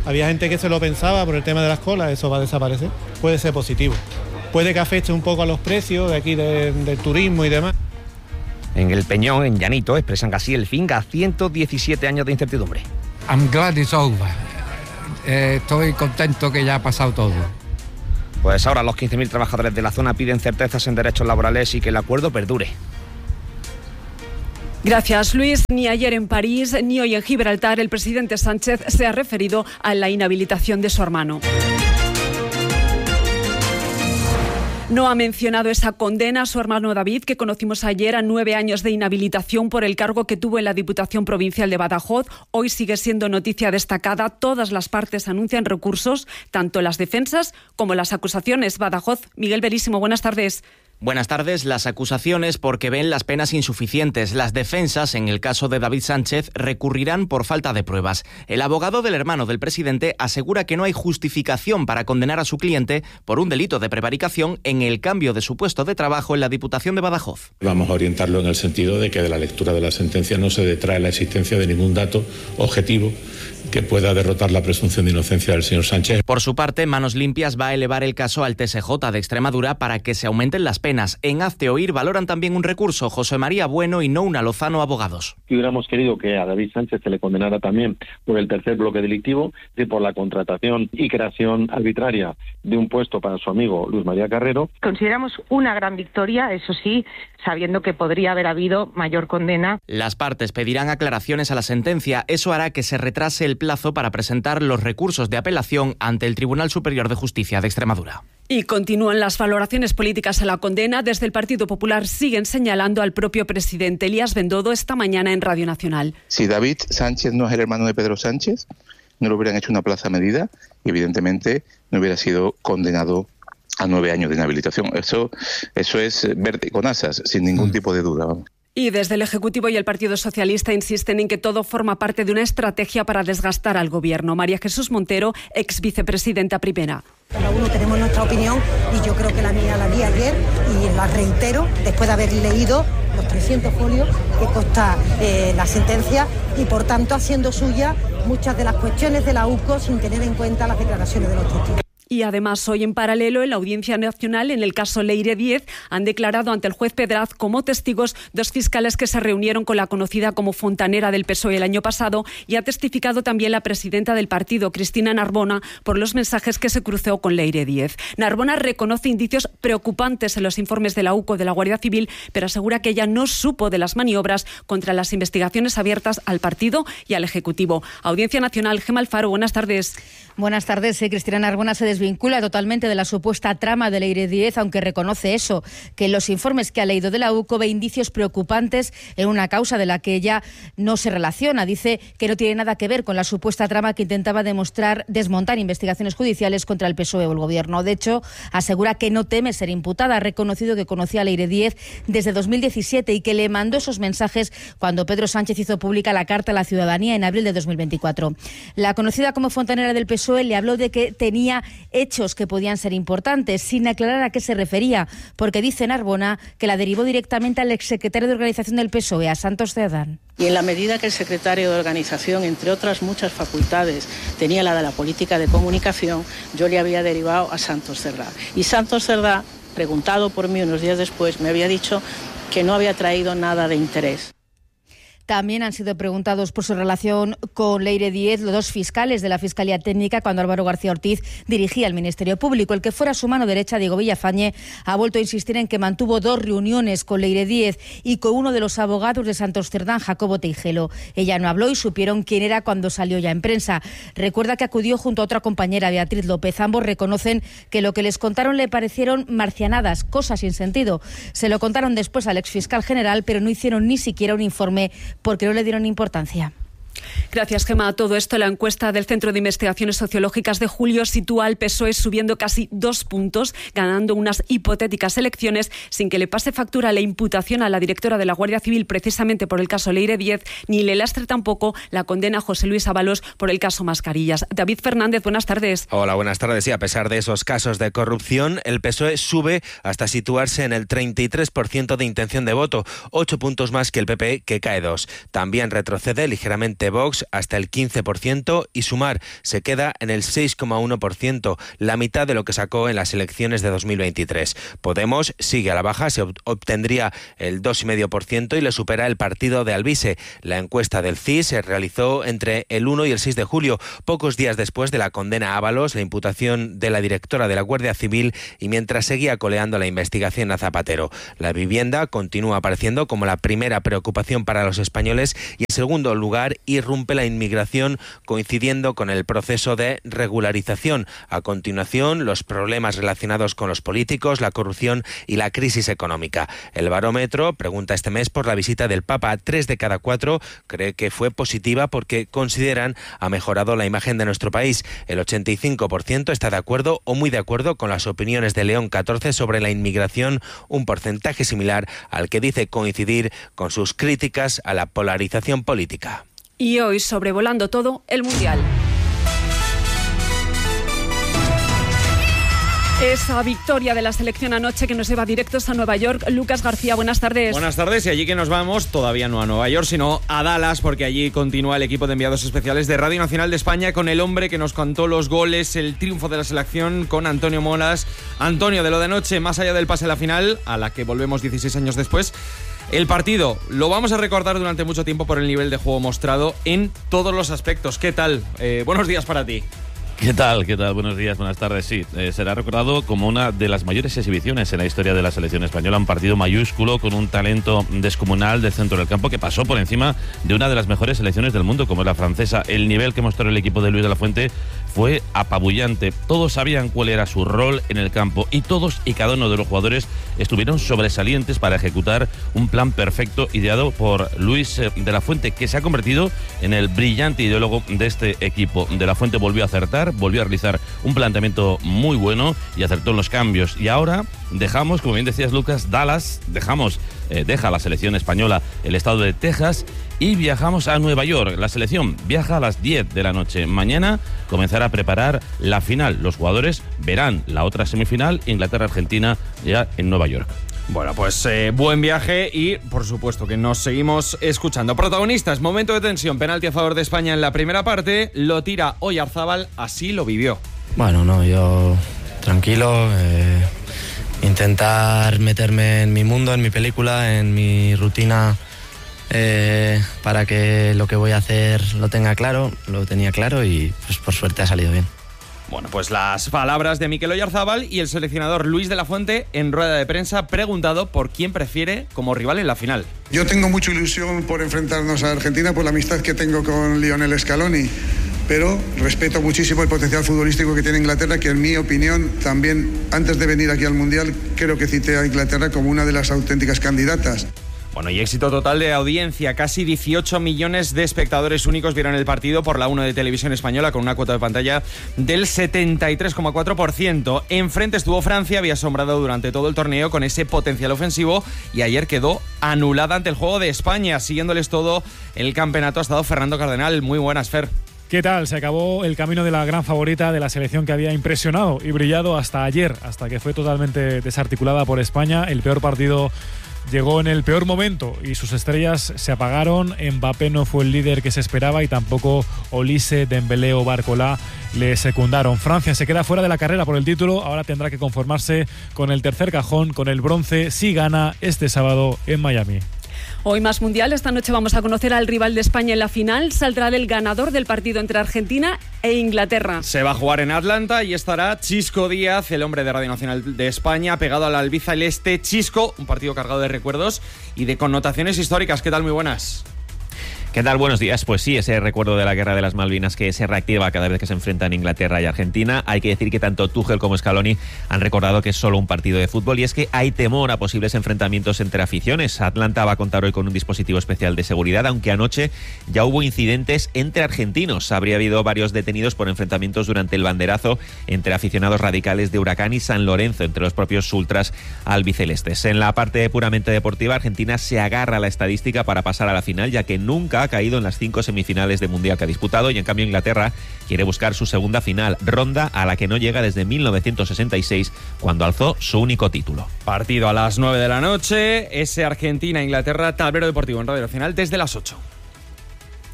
[SPEAKER 30] Había gente que se lo pensaba por el tema de las colas, eso va a desaparecer. Puede ser positivo. Puede que afecte un poco a los precios de aquí de, del turismo y demás.
[SPEAKER 9] En el Peñón, en Llanito, expresan así el fin a ciento diecisiete años de incertidumbre.
[SPEAKER 10] I'm glad it's over. Eh, estoy contento que ya ha pasado todo.
[SPEAKER 9] Pues ahora los quince mil trabajadores de la zona piden certezas en derechos laborales y que el acuerdo perdure.
[SPEAKER 6] Gracias, Luis. Ni ayer en París ni hoy en Gibraltar el presidente Sánchez se ha referido a la inhabilitación de su hermano. No ha mencionado esa condena a su hermano David, que conocimos ayer, a nueve años de inhabilitación por el cargo que tuvo en la Diputación Provincial de Badajoz. Hoy sigue siendo noticia destacada. Todas las partes anuncian recursos, tanto las defensas como las acusaciones. Badajoz, Miguel Verísimo, buenas tardes.
[SPEAKER 12] Buenas tardes. Las acusaciones porque ven las penas insuficientes. Las defensas, en el caso de David Sánchez, recurrirán por falta de pruebas. El abogado del hermano del presidente asegura que no hay justificación para condenar a su cliente por un delito de prevaricación en el cambio de su puesto de trabajo en la Diputación de Badajoz.
[SPEAKER 13] Vamos a orientarlo en el sentido de que de la lectura de la sentencia no se detrae la existencia de ningún dato objetivo que pueda derrotar la presunción de inocencia del señor Sánchez.
[SPEAKER 12] Por su parte, Manos Limpias va a elevar el caso al T S J de Extremadura para que se aumenten las penas. En Hazte Oír valoran también un recurso. José María Bueno y Nouna Lozano, abogados.
[SPEAKER 14] Si hubiéramos querido que a David Sánchez se le condenara también por el tercer bloque delictivo, de por la contratación y creación arbitraria de un puesto para su amigo Luis María Carrero.
[SPEAKER 15] Consideramos una gran victoria, eso sí, sabiendo que podría haber habido mayor condena.
[SPEAKER 12] Las partes pedirán aclaraciones a la sentencia. Eso hará que se retrase el plazo para presentar los recursos de apelación ante el Tribunal Superior de Justicia de Extremadura.
[SPEAKER 6] Y continúan las valoraciones políticas a la condena. Desde el Partido Popular siguen señalando al propio presidente. Elías Bendodo esta mañana en Radio Nacional.
[SPEAKER 16] Si David Sánchez no es el hermano de Pedro Sánchez, no le hubieran hecho una plaza medida y evidentemente no hubiera sido condenado a nueve años de inhabilitación. Eso, eso es verde con asas, sin ningún tipo de duda. Vamos.
[SPEAKER 6] Y desde el Ejecutivo y el Partido Socialista insisten en que todo forma parte de una estrategia para desgastar al Gobierno. María Jesús Montero, ex vicepresidenta primera.
[SPEAKER 17] Cada uno tenemos nuestra opinión y yo creo que la mía la di ayer y la reitero después de haber leído los trescientos folios que consta eh, la sentencia y por tanto haciendo suya muchas de las cuestiones de la U C O sin tener en cuenta las declaraciones de los testigos.
[SPEAKER 6] Y además, hoy en paralelo, en la Audiencia Nacional, en el caso Leire Díez, han declarado ante el juez Pedraz como testigos dos fiscales que se reunieron con la conocida como fontanera del P S O E el año pasado, y ha testificado también la presidenta del partido, Cristina Narbona, por los mensajes que se cruzó con Leire Díez. Narbona reconoce indicios preocupantes en los informes de la U C O de la Guardia Civil, pero asegura que ella no supo de las maniobras contra las investigaciones abiertas al partido y al Ejecutivo. Audiencia Nacional, Gemma Alfaro, buenas tardes.
[SPEAKER 18] Buenas tardes. Cristina Narbona se desvincula totalmente de la supuesta trama de Leire Díez, aunque reconoce eso, que en los informes que ha leído de la U C O ve indicios preocupantes en una causa de la que ella no se relaciona. Dice que no tiene nada que ver con la supuesta trama que intentaba demostrar desmontar investigaciones judiciales contra el P S O E o el Gobierno. De hecho, asegura que no teme ser imputada. Ha reconocido que conocía a Leire Díez desde dos mil diecisiete y que le mandó esos mensajes cuando Pedro Sánchez hizo pública la Carta a la Ciudadanía en abril de dos mil veinticuatro. La conocida como fontanera del P S O E le habló de que tenía hechos que podían ser importantes, sin aclarar a qué se refería, porque dice Narbona que la derivó directamente al exsecretario de Organización del P S O E, a Santos Cerdán.
[SPEAKER 15] Y en la medida que el secretario de Organización, entre otras muchas facultades, tenía la de la política de comunicación, yo le había derivado a Santos Cerdá. Y Santos Cerdá, preguntado por mí unos días después, me había dicho que no había traído nada de interés.
[SPEAKER 18] También han sido preguntados por su relación con Leire Díez los dos fiscales de la Fiscalía Técnica cuando Álvaro García Ortiz dirigía el Ministerio Público. El que fuera su mano derecha, Diego Villafañe, ha vuelto a insistir en que mantuvo dos reuniones con Leire Díez y con uno de los abogados de Santos Cerdán, Jacobo Teijelo. Ella no habló y supieron quién era cuando salió ya en prensa. Recuerda que acudió junto a otra compañera, Beatriz López. Ambos reconocen que lo que les contaron le parecieron marcianadas, cosas sin sentido. Se lo contaron después al exfiscal general, pero no hicieron ni siquiera un informe porque no le dieron importancia.
[SPEAKER 6] Gracias, Gemma. A todo esto, la encuesta del Centro de Investigaciones Sociológicas de julio sitúa al P S O E subiendo casi dos puntos, ganando unas hipotéticas elecciones sin que le pase factura la imputación a la directora de la Guardia Civil precisamente por el caso Leire Díez, ni le lastre tampoco la condena a José Luis Ábalos por el caso Mascarillas. David Fernández, buenas tardes.
[SPEAKER 19] Hola, buenas tardes. Y a pesar de esos casos de corrupción, el P S O E sube hasta situarse en el treinta y tres por ciento de intención de voto, ocho puntos más que el P P E, que cae dos. También retrocede ligeramente de Vox hasta el quince por ciento y Sumar se queda en el seis coma uno por ciento, la mitad de lo que sacó en las elecciones de dos mil veintitrés. Podemos sigue a la baja, se obtendría el dos coma cinco por ciento y le supera el partido de Alvise. La encuesta del C I S se realizó entre el uno y el seis de julio, pocos días después de la condena a Ábalos, la imputación de la directora de la Guardia Civil y mientras seguía coleando la investigación a Zapatero. La vivienda continúa apareciendo como la primera preocupación para los españoles y en segundo lugar irrumpe la inmigración coincidiendo con el proceso de regularización. A continuación, los problemas relacionados con los políticos, la corrupción y la crisis económica. El barómetro pregunta este mes por la visita del Papa. Tres de cada cuatro cree que fue positiva porque consideran ha mejorado la imagen de nuestro país. El ochenta y cinco por ciento está de acuerdo o muy de acuerdo con las opiniones de León catorce sobre la inmigración, un porcentaje similar al que dice coincidir con sus críticas a la polarización política.
[SPEAKER 6] Y hoy, sobrevolando todo, el Mundial. Esa victoria de la selección anoche que nos lleva directos a Nueva York. Lucas García, buenas tardes.
[SPEAKER 1] Buenas tardes, y allí que nos vamos, todavía no a Nueva York, sino a Dallas, porque allí continúa el equipo de enviados especiales de Radio Nacional de España con el hombre que nos contó los goles, el triunfo de la selección, con Antonio Molas. Antonio, de lo de anoche, más allá del pase a la final, a la que volvemos dieciséis años después, el partido lo vamos a recordar durante mucho tiempo por el nivel de juego mostrado en todos los aspectos. ¿Qué tal? Eh, buenos días para ti.
[SPEAKER 20] ¿Qué tal? ¿Qué tal? Buenos días, buenas tardes. Sí, eh, será recordado como una de las mayores exhibiciones en la historia de la selección española, un partido mayúsculo con un talento descomunal del centro del campo que pasó por encima de una de las mejores selecciones del mundo, como es la francesa. El nivel que mostró el equipo de Luis de la Fuente fue apabullante. Todos sabían cuál era su rol en el campo y todos y cada uno de los jugadores estuvieron sobresalientes para ejecutar un plan perfecto ideado por Luis de la Fuente, que se ha convertido en el brillante ideólogo de este equipo. De la Fuente volvió a acertar, volvió a realizar un planteamiento muy bueno y acertó en los cambios. Y ahora dejamos, como bien decías Lucas, Dallas, dejamos, eh, deja la selección española el estado de Texas y viajamos a Nueva York. La selección viaja a las diez de la noche. Mañana comenzará a preparar la final. Los jugadores verán la otra semifinal, Inglaterra-Argentina, ya en Nueva York.
[SPEAKER 1] Bueno, pues eh, buen viaje y, por supuesto, que nos seguimos escuchando. Protagonistas, momento de tensión, penalti a favor de España en la primera parte, lo tira Oyarzábal, así lo vivió.
[SPEAKER 21] Bueno, no, yo tranquilo, eh, intentar meterme en mi mundo, en mi película, en mi rutina, eh, para que lo que voy a hacer lo tenga claro, lo tenía claro y pues por suerte ha salido bien.
[SPEAKER 1] Bueno, pues las palabras de Mikel Oyarzábal y el seleccionador Luis de la Fuente en rueda de prensa preguntado por quién prefiere como rival en la final.
[SPEAKER 22] Yo tengo mucha ilusión por enfrentarnos a Argentina por la amistad que tengo con Lionel Scaloni, pero respeto muchísimo el potencial futbolístico que tiene Inglaterra, que en mi opinión también antes de venir aquí al Mundial creo que cité a Inglaterra como una de las auténticas candidatas.
[SPEAKER 1] Bueno, y éxito total de audiencia. Casi dieciocho millones de espectadores únicos vieron el partido por la uno de Televisión Española, con una cuota de pantalla del setenta y tres coma cuatro por ciento. Enfrente estuvo Francia, había asombrado durante todo el torneo con ese potencial ofensivo y ayer quedó anulada ante el juego de España. Siguiéndoles todo el campeonato ha estado Fernando Cardenal. Muy buenas, Fer.
[SPEAKER 23] ¿Qué tal? Se acabó el camino de la gran favorita de la selección que había impresionado y brillado hasta ayer, hasta que fue totalmente desarticulada por España. El peor partido llegó en el peor momento y sus estrellas se apagaron. Mbappé no fue el líder que se esperaba y tampoco Olise, Dembélé o Barcola le secundaron. Francia se queda fuera de la carrera por el título, ahora tendrá que conformarse con el tercer cajón, con el bronce, si gana este sábado en Miami.
[SPEAKER 6] Hoy más Mundial, esta noche vamos a conocer al rival de España en la final. Saldrá del ganador del partido entre Argentina e Inglaterra.
[SPEAKER 1] Se va a jugar en Atlanta y estará Chisco Díaz, el hombre de Radio Nacional de España, pegado a la albiceleste. Chisco, un partido cargado de recuerdos y de connotaciones históricas. ¿Qué tal? Muy buenas.
[SPEAKER 24] ¿Qué tal? Buenos días. Pues sí, ese recuerdo de la Guerra de las Malvinas que se reactiva cada vez que se enfrentan Inglaterra y Argentina. Hay que decir que tanto Tuchel como Scaloni han recordado que es solo un partido de fútbol y es que hay temor a posibles enfrentamientos entre aficiones. Atlanta va a contar hoy con un dispositivo especial de seguridad, aunque anoche ya hubo incidentes entre argentinos. Habría habido varios detenidos por enfrentamientos durante el banderazo entre aficionados radicales de Huracán y San Lorenzo, entre los propios ultras albicelestes. En la parte puramente deportiva, Argentina se agarra a la estadística para pasar a la final, ya que nunca ha caído en las cinco semifinales de Mundial que ha disputado, y en cambio Inglaterra quiere buscar su segunda final, ronda a la que no llega desde mil novecientos sesenta y seis, cuando alzó su único título.
[SPEAKER 1] Partido a las nueve de la noche, ese Argentina-Inglaterra, tablero deportivo en Radio Nacional desde las ocho.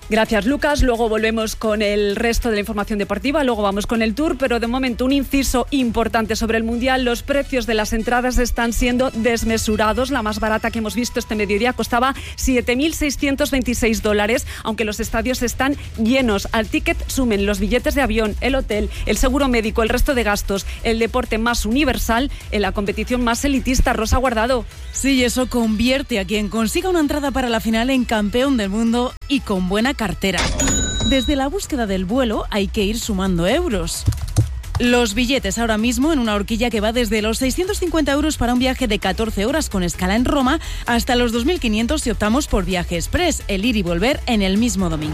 [SPEAKER 6] Gracias, Lucas. Luego volvemos con el resto de la información deportiva, luego vamos con el Tour, pero de momento un inciso importante sobre el Mundial. Los precios de las entradas están siendo desmesurados. La más barata que hemos visto este mediodía costaba siete mil seiscientos veintiséis dólares, aunque los estadios están llenos. Al ticket sumen los billetes de avión, el hotel, el seguro médico, el resto de gastos, el deporte más universal en la competición más elitista. Rosa Guardado.
[SPEAKER 2] Sí, eso convierte a quien consiga una entrada para la final en campeón del mundo y con buena cartera. Desde la búsqueda del vuelo hay que ir sumando euros. Los billetes ahora mismo en una horquilla que va desde los seiscientos cincuenta euros para un viaje de catorce horas con escala en Roma hasta los dos mil quinientos si optamos por viaje express, el ir y volver en el mismo domingo.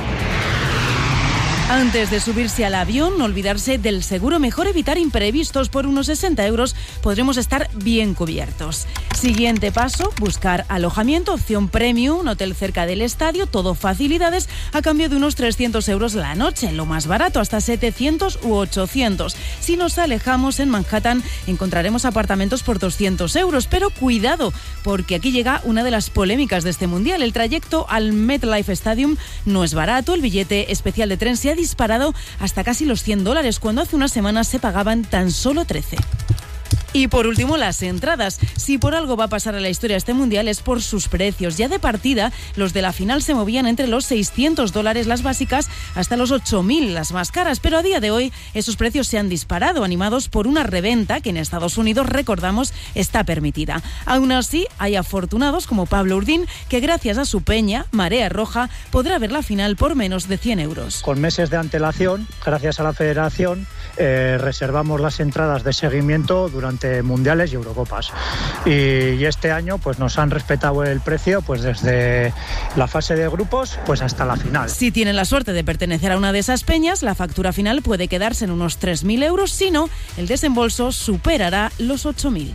[SPEAKER 2] Antes de subirse al avión, no olvidarse del seguro. Mejor evitar imprevistos. Por unos sesenta euros podremos estar bien cubiertos. Siguiente paso, buscar alojamiento, opción premium, un hotel cerca del estadio, todo facilidades a cambio de unos trescientos euros la noche. Lo más barato, hasta setecientos u ochocientos. Si nos alejamos, en Manhattan encontraremos apartamentos por doscientos euros. Pero cuidado, porque aquí llega una de las polémicas de este mundial. El trayecto al MetLife Stadium no es barato. El billete especial de tren se ha disparado hasta casi los cien dólares, cuando hace unas semanas se pagaban tan solo trece. Y por último, las entradas. Si por algo va a pasar a la historia este mundial es por sus precios. Ya de partida, los de la final se movían entre los seiscientos dólares las básicas hasta los ocho mil las más caras. Pero a día de hoy esos precios se han disparado, animados por una reventa que en Estados Unidos, recordamos, está permitida. Aún así, hay afortunados como Pablo Urdín, que gracias a su peña, Marea Roja, podrá ver la final por menos de cien euros.
[SPEAKER 3] Con meses de antelación, gracias a la Federación, eh, reservamos las entradas de seguimiento durante mundiales y Eurocopas, y, y este año pues nos han respetado el precio pues desde la fase de grupos pues hasta la final.
[SPEAKER 2] Si tienen la suerte de pertenecer a una de esas peñas, la factura final puede quedarse en unos tres mil euros, si no, el desembolso superará los ocho mil.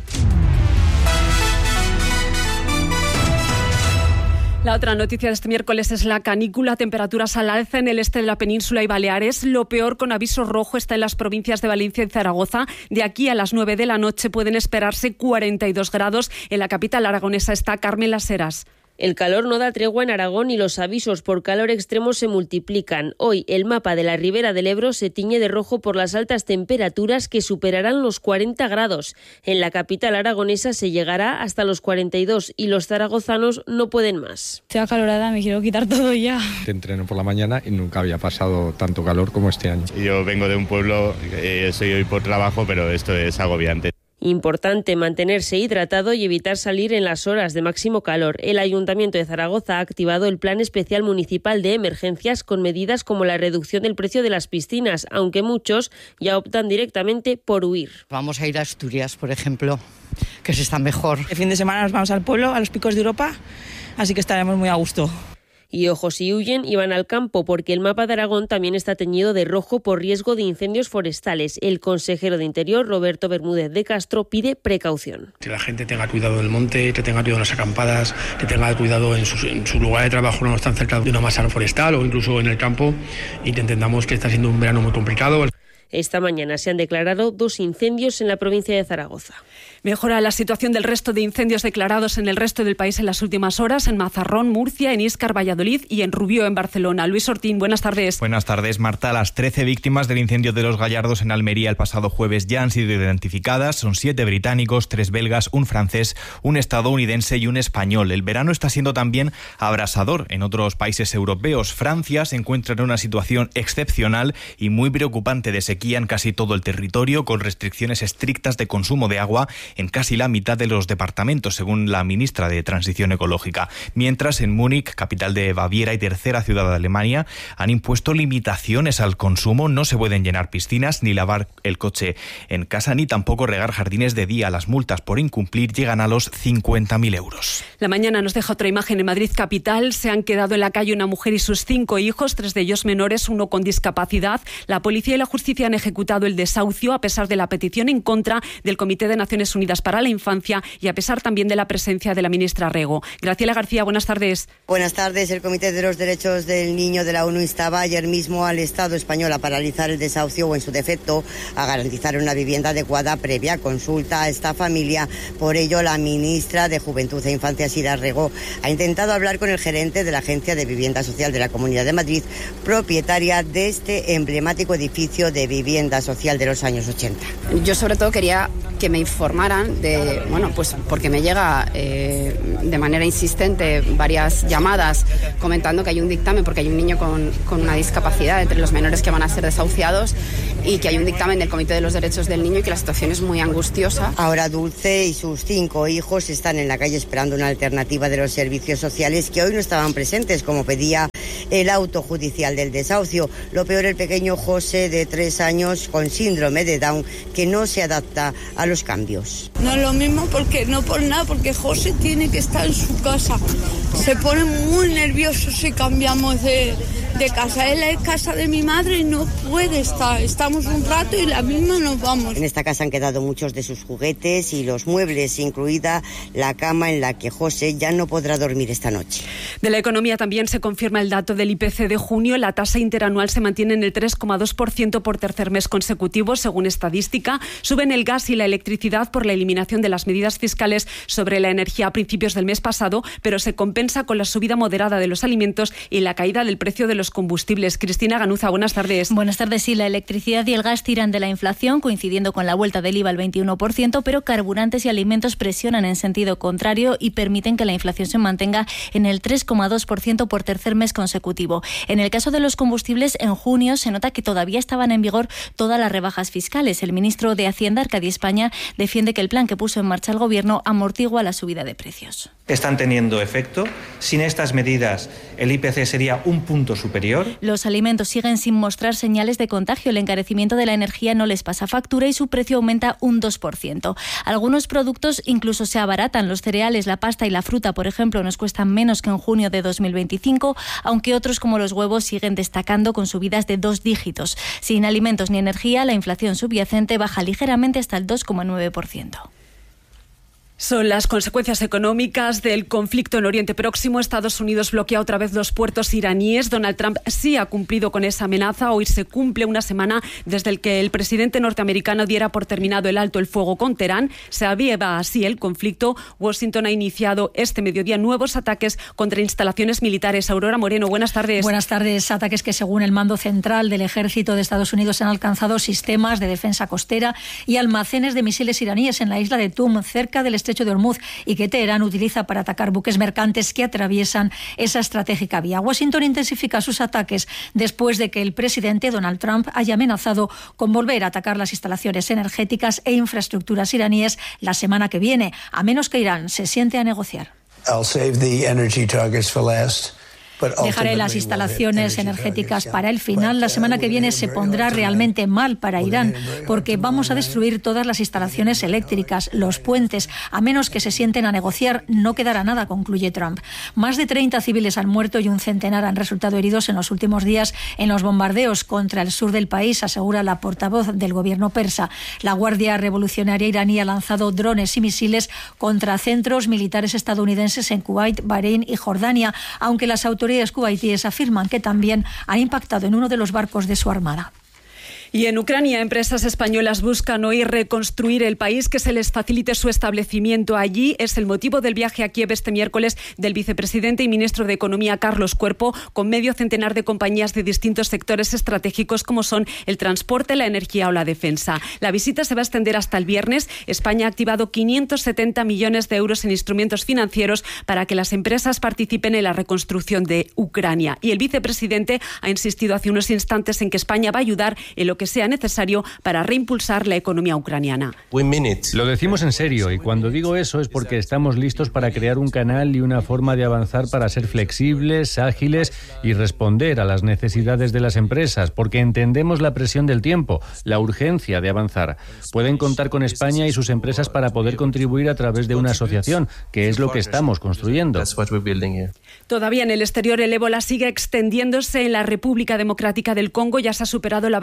[SPEAKER 6] La otra noticia de este miércoles es la canícula. Temperaturas al alza en el este de la península y Baleares. Lo peor, con aviso rojo, está en las provincias de Valencia y Zaragoza. De aquí a las nueve de la noche pueden esperarse cuarenta y dos grados. En la capital aragonesa está Carmen Las Heras.
[SPEAKER 4] El calor no da tregua en Aragón y los avisos por calor extremo se multiplican. Hoy el mapa de la Ribera del Ebro se tiñe de rojo por las altas temperaturas que superarán los cuarenta grados. En la capital aragonesa se llegará hasta los cuarenta y dos y los zaragozanos no pueden más.
[SPEAKER 5] Estoy acalorada, me quiero quitar todo ya.
[SPEAKER 7] Te entreno por la mañana y nunca había pasado tanto calor como este año.
[SPEAKER 8] Yo vengo de un pueblo, eh, soy hoy por trabajo, pero esto es agobiante.
[SPEAKER 4] Importante mantenerse hidratado y evitar salir en las horas de máximo calor. El Ayuntamiento de Zaragoza ha activado el Plan Especial Municipal de Emergencias con medidas como la reducción del precio de las piscinas, aunque muchos ya optan directamente por huir.
[SPEAKER 25] Vamos a ir a Asturias, por ejemplo, que se está mejor.
[SPEAKER 26] El fin de semana nos vamos al pueblo, a los picos de Europa, así que estaremos muy a gusto.
[SPEAKER 4] Y ojo si huyen y van al campo, porque el mapa de Aragón también está teñido de rojo por riesgo de incendios forestales. El consejero de Interior, Roberto Bermúdez de Castro, pide precaución.
[SPEAKER 27] Que la gente tenga cuidado del monte, que tenga cuidado en las acampadas, que tenga cuidado en su, en su lugar de trabajo, no están cerca de una masa forestal o incluso en el campo, y que entendamos que está siendo un verano muy complicado.
[SPEAKER 4] Esta mañana se han declarado dos incendios en la provincia de Zaragoza.
[SPEAKER 6] Mejora la situación del resto de incendios declarados en el resto del país en las últimas horas, en Mazarrón, Murcia, en Íscar, Valladolid y en Rubió, en Barcelona. Luis Ortín, buenas tardes.
[SPEAKER 28] Buenas tardes, Marta. Las trece víctimas del incendio de Los Gallardos en Almería el pasado jueves ya han sido identificadas. Son siete británicos, tres belgas, un francés, un estadounidense y un español. El verano está siendo también abrasador en otros países europeos. Francia se encuentra en una situación excepcional y muy preocupante de sequía en casi todo el territorio, con restricciones estrictas de consumo de agua en casi la mitad de los departamentos, según la ministra de Transición Ecológica. Mientras, en Múnich, capital de Baviera y tercera ciudad de Alemania, han impuesto limitaciones al consumo. No se pueden llenar piscinas, ni lavar el coche en casa, ni tampoco regar jardines de día. Las multas por incumplir llegan a los cincuenta mil euros.
[SPEAKER 6] La mañana nos deja otra imagen en Madrid capital. Se han quedado en la calle una mujer y sus cinco hijos, tres de ellos menores, uno con discapacidad. La policía y la justicia habían ejecutado el desahucio a pesar de la petición en contra del Comité de Naciones Unidas para la Infancia y a pesar también de la presencia de la ministra Rego. Graciela García, buenas tardes.
[SPEAKER 9] Buenas tardes. El Comité de los Derechos del Niño de la ONU instaba ayer mismo al Estado español a paralizar el desahucio o, en su defecto, a garantizar una vivienda adecuada previa consulta a esta familia. Por ello, la ministra de Juventud e Infancia, Sira Rego, ha intentado hablar con el gerente de la Agencia de Vivienda Social de la Comunidad de Madrid, propietaria de este emblemático edificio de vivienda social de los años ochenta.
[SPEAKER 10] Yo sobre todo quería que me informaran de, bueno, pues porque me llega eh, de manera insistente varias llamadas comentando que hay un dictamen porque hay un niño con, con una discapacidad entre los menores que van a ser desahuciados y que hay un dictamen del Comité de los Derechos del Niño y que la situación es muy angustiosa.
[SPEAKER 9] Ahora Dulce y sus cinco hijos están en la calle esperando una alternativa de los servicios sociales que hoy no estaban presentes, como pedía el auto judicial del desahucio. Lo peor, el pequeño José, de tres años, con síndrome de Down, que no se adapta a los cambios.
[SPEAKER 11] No es lo mismo, porque no por nada, porque José tiene que estar en su casa. Se pone muy nervioso si cambiamos de, de casa. Él es casa de mi madre y no puede estar. Estamos un rato y la misma nos vamos.
[SPEAKER 9] En esta casa han quedado muchos de sus juguetes y los muebles, incluida la cama en la que José ya no podrá dormir esta noche.
[SPEAKER 6] De la economía también se confirma el dato del I P C de junio. La tasa interanual se mantiene en el tres coma dos por ciento por tercer mes consecutivo, según estadística. Suben el gas y la electricidad por la eliminación de las medidas fiscales sobre la energía a principios del mes pasado, pero se compensa con la subida moderada de los alimentos y la caída del precio de los combustibles. Cristina Ganuza, buenas tardes.
[SPEAKER 12] Buenas tardes. Sí, la electricidad y el gas tiran de la inflación, coincidiendo con la vuelta del I V A al veintiuno por ciento, pero carburantes y alimentos presionan en sentido contrario y permiten que la inflación se mantenga en el tres coma dos por ciento por tercer mes consecutivo. En el caso de los combustibles, en junio se nota que todavía estaban en vigor todas las rebajas fiscales. El ministro de Hacienda, Arcadi España, defiende que el plan que puso en marcha el Gobierno amortigua la subida de precios.
[SPEAKER 13] Están teniendo efecto. Sin estas medidas, el I P C sería un punto superior.
[SPEAKER 12] Los alimentos siguen sin mostrar señales de contagio. El encarecimiento de la energía no les pasa factura y su precio aumenta un dos por ciento. Algunos productos incluso se abaratan. Los cereales, la pasta y la fruta, por ejemplo, nos cuestan menos que en junio de dos mil veinticinco, aunque otros, como los huevos, siguen destacando con subidas de dos dígitos. Sin alimentos ni energía, la inflación subyacente baja ligeramente hasta el dos coma nueve por ciento.
[SPEAKER 6] Son las consecuencias económicas del conflicto en Oriente Próximo. Estados Unidos bloquea otra vez los puertos iraníes. Donald Trump sí ha cumplido con esa amenaza. Hoy se cumple una semana desde el que el presidente norteamericano diera por terminado el alto el fuego con Teherán. Se aviva así el conflicto. Washington ha iniciado este mediodía nuevos ataques contra instalaciones militares. Aurora Moreno, buenas tardes.
[SPEAKER 14] Buenas tardes. Ataques que, según el mando central del ejército de Estados Unidos, han alcanzado sistemas de defensa costera y almacenes de misiles iraníes en la isla de Tum, cerca del estrecho de Hormuz, y que Teherán utiliza para atacar buques mercantes que atraviesan esa estratégica vía. Washington intensifica sus ataques después de que el presidente Donald Trump haya amenazado con volver a atacar las instalaciones energéticas e infraestructuras iraníes la semana que viene, a menos que Irán se siente a negociar.
[SPEAKER 16] I'll save the energy targets for last.
[SPEAKER 14] Dejaré las instalaciones energéticas para el final. La semana que viene se pondrá realmente mal para Irán, porque vamos a destruir todas las instalaciones eléctricas, los puentes. A menos que se sienten a negociar, no quedará nada, concluye Trump. Más de treinta civiles han muerto y un centenar han resultado heridos en los últimos días en los bombardeos contra el sur del país, asegura la portavoz del gobierno persa. La Guardia Revolucionaria iraní ha lanzado drones y misiles contra centros militares estadounidenses en Kuwait, Bahrein y Jordania, aunque las autoridades Las cubaitíes afirman que también han impactado en uno de los barcos de su armada.
[SPEAKER 6] Y en Ucrania, empresas españolas buscan hoy reconstruir el país, que se les facilite su establecimiento allí. Es el motivo del viaje a Kiev este miércoles del vicepresidente y ministro de Economía, Carlos Cuerpo, con medio centenar de compañías de distintos sectores estratégicos como son el transporte, la energía o la defensa. La visita se va a extender hasta el viernes. España ha activado quinientos setenta millones de euros en instrumentos financieros para que las empresas participen en la reconstrucción de Ucrania. Y el vicepresidente ha insistido hace unos instantes en que España va a ayudar en lo que sea necesario para reimpulsar la economía ucraniana.
[SPEAKER 17] Lo decimos en serio, y cuando digo eso es porque estamos listos para crear un canal y una forma de avanzar para ser flexibles, ágiles y responder a las necesidades de las empresas, porque entendemos la presión del tiempo, la urgencia de avanzar. Pueden contar con España y sus empresas para poder contribuir a través de una asociación, que es lo que estamos construyendo.
[SPEAKER 6] Todavía en el exterior, el ébola sigue extendiéndose en la República Democrática del Congo. Ya se ha superado la barrera del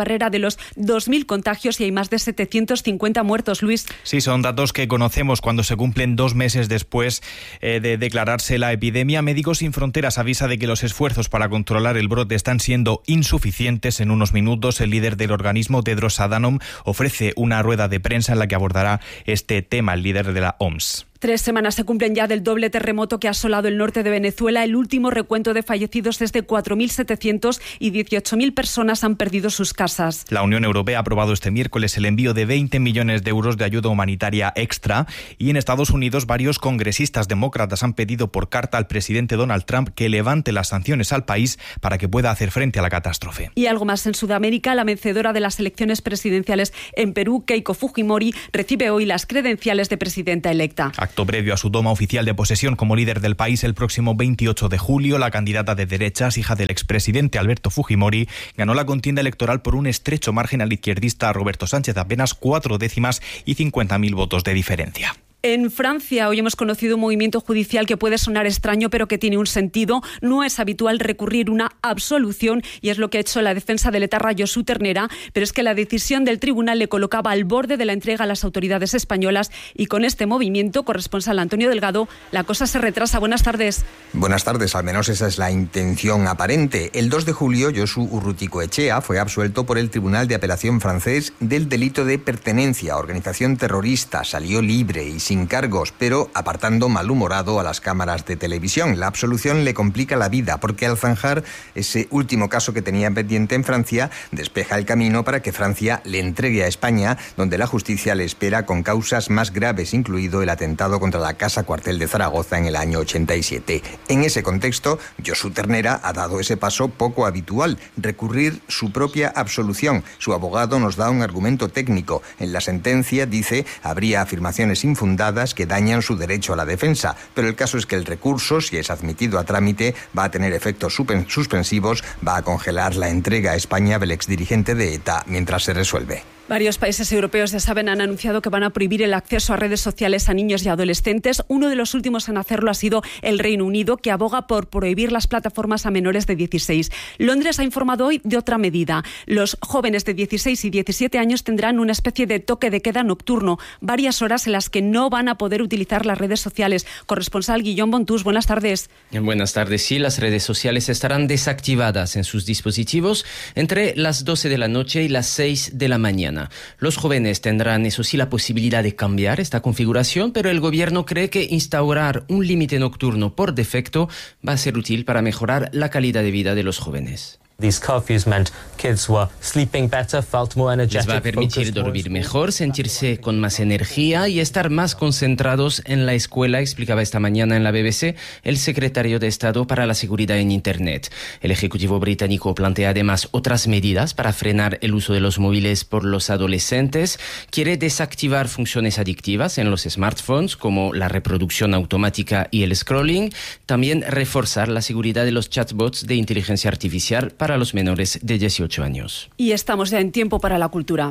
[SPEAKER 6] menos dos mil contagios y hay más de setecientos cincuenta muertos, Luis.
[SPEAKER 28] Sí, son datos que conocemos cuando se cumplen dos meses después eh, de declararse la epidemia. Médicos Sin Fronteras avisa de que los esfuerzos para controlar el brote están siendo insuficientes. En unos minutos, el líder del organismo, Tedros Adhanom, ofrece una rueda de prensa en la que abordará este tema, el líder de la O M S.
[SPEAKER 6] Tres semanas se cumplen ya del doble terremoto que ha asolado el norte de Venezuela. El último recuento de fallecidos es de cuatro mil setecientos y dieciocho mil personas han perdido sus casas.
[SPEAKER 28] La Unión Europea ha aprobado este miércoles el envío de veinte millones de euros de ayuda humanitaria extra y en Estados Unidos varios congresistas demócratas han pedido por carta al presidente Donald Trump que levante las sanciones al país para que pueda hacer frente a la catástrofe.
[SPEAKER 6] Y algo más en Sudamérica, la vencedora de las elecciones presidenciales en Perú, Keiko Fujimori, recibe hoy las credenciales de presidenta electa.
[SPEAKER 28] Acto previo a su toma oficial de posesión como líder del país el próximo veintiocho de julio, la candidata de derechas, hija del expresidente Alberto Fujimori, ganó la contienda electoral por un estrecho margen al izquierdista Roberto Sánchez, apenas cuatro décimas y cincuenta mil votos de diferencia.
[SPEAKER 6] En Francia hoy hemos conocido un movimiento judicial que puede sonar extraño pero que tiene un sentido. No es habitual recurrir una absolución y es lo que ha hecho la defensa del etarra Josu Ternera, pero es que la decisión del tribunal le colocaba al borde de la entrega a las autoridades españolas y con este movimiento, corresponsal Antonio Delgado, la cosa se retrasa. Buenas tardes.
[SPEAKER 15] Buenas tardes, al menos esa es la intención aparente. El dos de julio, Josu Urruticoechea fue absuelto por el Tribunal de Apelación francés del delito de pertenencia a organización terrorista. Salió libre y sin cargos, pero apartando malhumorado a las cámaras de televisión. La absolución le complica la vida porque al zanjar ese último caso que tenía pendiente en Francia, despeja el camino para que Francia le entregue a España, donde la justicia le espera con causas más graves, incluido el atentado contra la Casa Cuartel de Zaragoza en el año ochenta y siete. En ese contexto, Josu Ternera ha dado ese paso poco habitual, recurrir su propia absolución. Su abogado nos da un argumento técnico. En la sentencia dice habría afirmaciones infundadas que dañan su derecho a la defensa, pero el caso es que el recurso, si es admitido a trámite, va a tener efectos suspensivos, va a congelar la entrega a España del exdirigente de ETA mientras se resuelve.
[SPEAKER 6] Varios países europeos, ya saben, han anunciado que van a prohibir el acceso a redes sociales a niños y adolescentes. Uno de los últimos en hacerlo ha sido el Reino Unido, que aboga por prohibir las plataformas a menores de dieciséis. Londres ha informado hoy de otra medida. Los jóvenes de dieciséis y diecisiete años tendrán una especie de toque de queda nocturno, varias horas en las que no van a poder utilizar las redes sociales. Corresponsal Guillaume Bontús, buenas tardes.
[SPEAKER 18] Buenas tardes. Sí, las redes sociales estarán desactivadas en sus dispositivos entre las doce de la noche y las seis de la mañana. Los jóvenes tendrán, eso sí, la posibilidad de cambiar esta configuración, pero el gobierno cree que instaurar un límite nocturno por defecto va a ser útil para mejorar la calidad de vida de los jóvenes.
[SPEAKER 19] These curfews meant kids were sleeping better, felt more energetic.
[SPEAKER 18] Les va a permitir dormir mejor, sentirse con más energía y estar más concentrados en la escuela, explicaba esta mañana en la B B C el secretario de Estado para la Seguridad en Internet. El Ejecutivo británico plantea además otras medidas para frenar el uso de los móviles por los adolescentes. Quiere desactivar funciones adictivas en los smartphones como la reproducción automática y el scrolling. También reforzar la seguridad de los chatbots de inteligencia artificial para para los menores de dieciocho años.
[SPEAKER 6] Y estamos ya en tiempo para la cultura.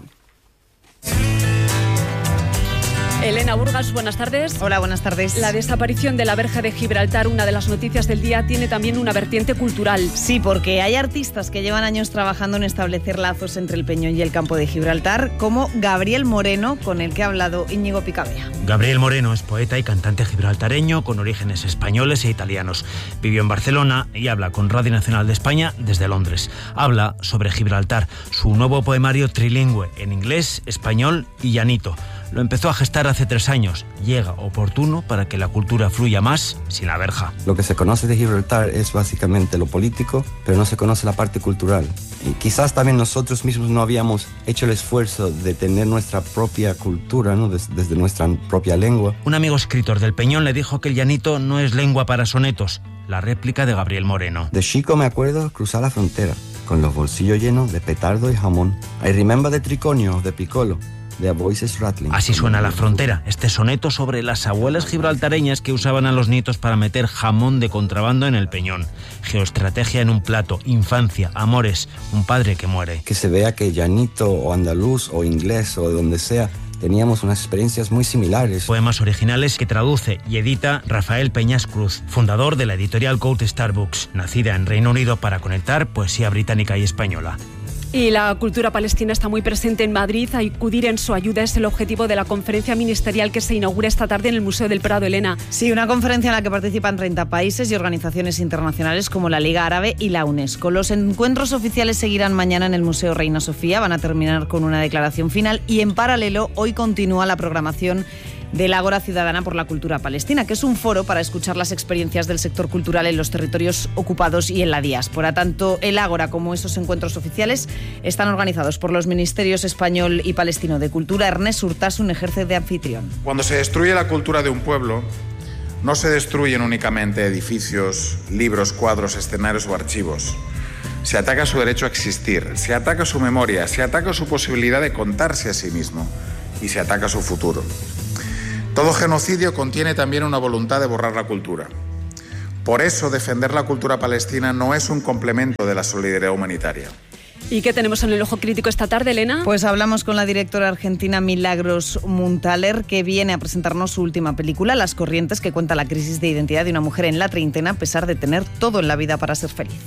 [SPEAKER 6] Elena Burgas, buenas tardes.
[SPEAKER 20] Hola, buenas tardes.
[SPEAKER 6] La desaparición de la Verja de Gibraltar, una de las noticias del día, tiene también una vertiente cultural.
[SPEAKER 20] Sí, porque hay artistas que llevan años trabajando en establecer lazos entre el Peñón y el campo de Gibraltar, como Gabriel Moreno, con el que ha hablado Íñigo Picabea.
[SPEAKER 21] Gabriel Moreno es poeta y cantante gibraltareño con orígenes españoles e italianos. Vivió en Barcelona y habla con Radio Nacional de España desde Londres. Habla sobre Gibraltar, su nuevo poemario trilingüe en inglés, español y llanito. Lo empezó a gestar hace tres años. Llega oportuno para que la cultura fluya más sin la verja.
[SPEAKER 22] Lo que se conoce de Gibraltar es básicamente lo político, pero no se conoce la parte cultural. Y quizás también nosotros mismos no habíamos hecho el esfuerzo de tener nuestra propia cultura, ¿no? Des- desde nuestra propia lengua.
[SPEAKER 21] Un amigo escritor del Peñón le dijo que el llanito no es lengua para sonetos. La réplica de Gabriel Moreno.
[SPEAKER 22] De chico me acuerdo cruzar la frontera, con los bolsillos llenos de petardo y jamón. I remember the triconio de Piccolo. The voices rattling.
[SPEAKER 21] Así suena La Frontera, este soneto sobre las abuelas gibraltareñas que usaban a los nietos para meter jamón de contrabando en el Peñón. Geoestrategia en un plato, infancia, amores, un padre que muere.
[SPEAKER 22] Que se vea que llanito o andaluz o inglés o de donde sea, teníamos unas experiencias muy similares.
[SPEAKER 21] Poemas originales que traduce y edita Rafael Peñas Cruz, fundador de la editorial Gold Star Books, nacida en Reino Unido para conectar poesía británica y española.
[SPEAKER 6] Y la cultura palestina está muy presente en Madrid. Acudir en su ayuda es el objetivo de la conferencia ministerial que se inaugura esta tarde en el Museo del Prado. Elena.
[SPEAKER 20] Sí, una conferencia en la que participan treinta países y organizaciones internacionales como la Liga Árabe y la UNESCO. Los encuentros oficiales seguirán mañana en el Museo Reina Sofía. Van a terminar con una declaración final y en paralelo hoy continúa la programación del Ágora Ciudadana por la Cultura Palestina, que es un foro para escuchar las experiencias del sector cultural en los territorios ocupados y en la diáspora. Tanto el Ágora como esos encuentros oficiales están organizados por los Ministerios Español y Palestino de Cultura. Ernest Urtasun ejerce de anfitrión.
[SPEAKER 1] Cuando se destruye la cultura de un pueblo, no se destruyen únicamente edificios, libros, cuadros, escenarios o archivos. Se ataca su derecho a existir, se ataca su memoria, se ataca su posibilidad de contarse a sí mismo y se ataca su futuro. Todo genocidio contiene también una voluntad de borrar la cultura. Por eso, defender la cultura palestina no es un complemento de la solidaridad humanitaria.
[SPEAKER 6] ¿Y qué tenemos en el ojo crítico esta tarde, Elena?
[SPEAKER 20] Pues hablamos con la directora argentina Milagros Muntaler, que viene a presentarnos su última película, Las Corrientes, que cuenta la crisis de identidad de una mujer en la treintena a pesar de tener todo en la vida para ser feliz.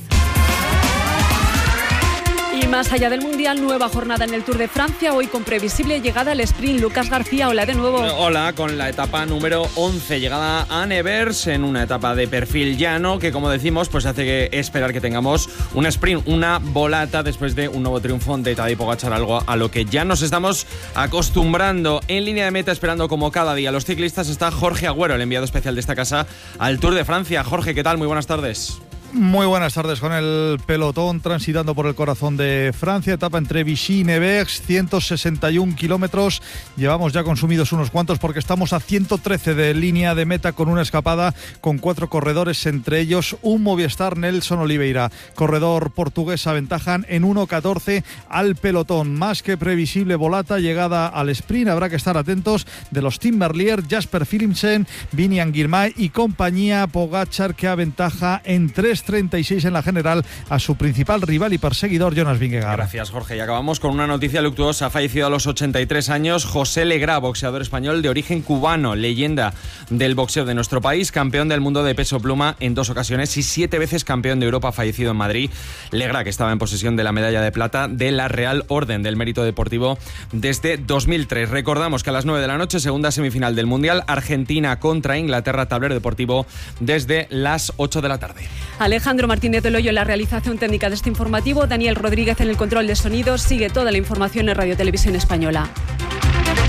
[SPEAKER 6] Y más allá del Mundial, nueva jornada en el Tour de Francia, hoy con previsible llegada al sprint. Lucas García, hola de nuevo.
[SPEAKER 2] Hola, con la etapa número once, llegada a Nevers, en una etapa de perfil llano, que como decimos, pues hace que esperar que tengamos un sprint, una volata, después de un nuevo triunfo de Tadej Pogačar, algo a lo que ya nos estamos acostumbrando. En línea de meta, esperando como cada día los ciclistas, está Jorge Agüero, el enviado especial de esta casa al Tour de Francia. Jorge, ¿qué tal? Muy buenas tardes.
[SPEAKER 3] Muy buenas tardes, con el pelotón transitando por el corazón de Francia, etapa entre Vichy y Nevers, ciento sesenta y un kilómetros, llevamos ya consumidos unos cuantos porque estamos a ciento trece de línea de meta con una escapada con cuatro corredores, entre ellos un Movistar, Nelson Oliveira, corredor portugués, aventajan en uno catorce al pelotón, más que previsible volata, llegada al sprint, habrá que estar atentos de los Tim Merlier, Jasper Philipsen, Vinian Girmay y compañía, Pogačar que aventaja en tres treinta y seis en la general a su principal rival y perseguidor Jonas Vingegaard.
[SPEAKER 2] Gracias, Jorge. Y acabamos con una noticia luctuosa. Ha fallecido a los ochenta y tres años José Legrá, boxeador español de origen cubano, leyenda del boxeo de nuestro país, campeón del mundo de peso pluma en dos ocasiones y siete veces campeón de Europa, fallecido en Madrid. Legrá, que estaba en posesión de la medalla de plata de la Real Orden del Mérito Deportivo desde dos mil tres. Recordamos que a las nueve de la noche, segunda semifinal del Mundial, Argentina contra Inglaterra, tablero deportivo desde las ocho de la tarde.
[SPEAKER 6] Alejandro Martínez del Hoyo en la realización técnica de este informativo, Daniel Rodríguez en el control de sonido. Sigue toda la información en Radio Televisión Española.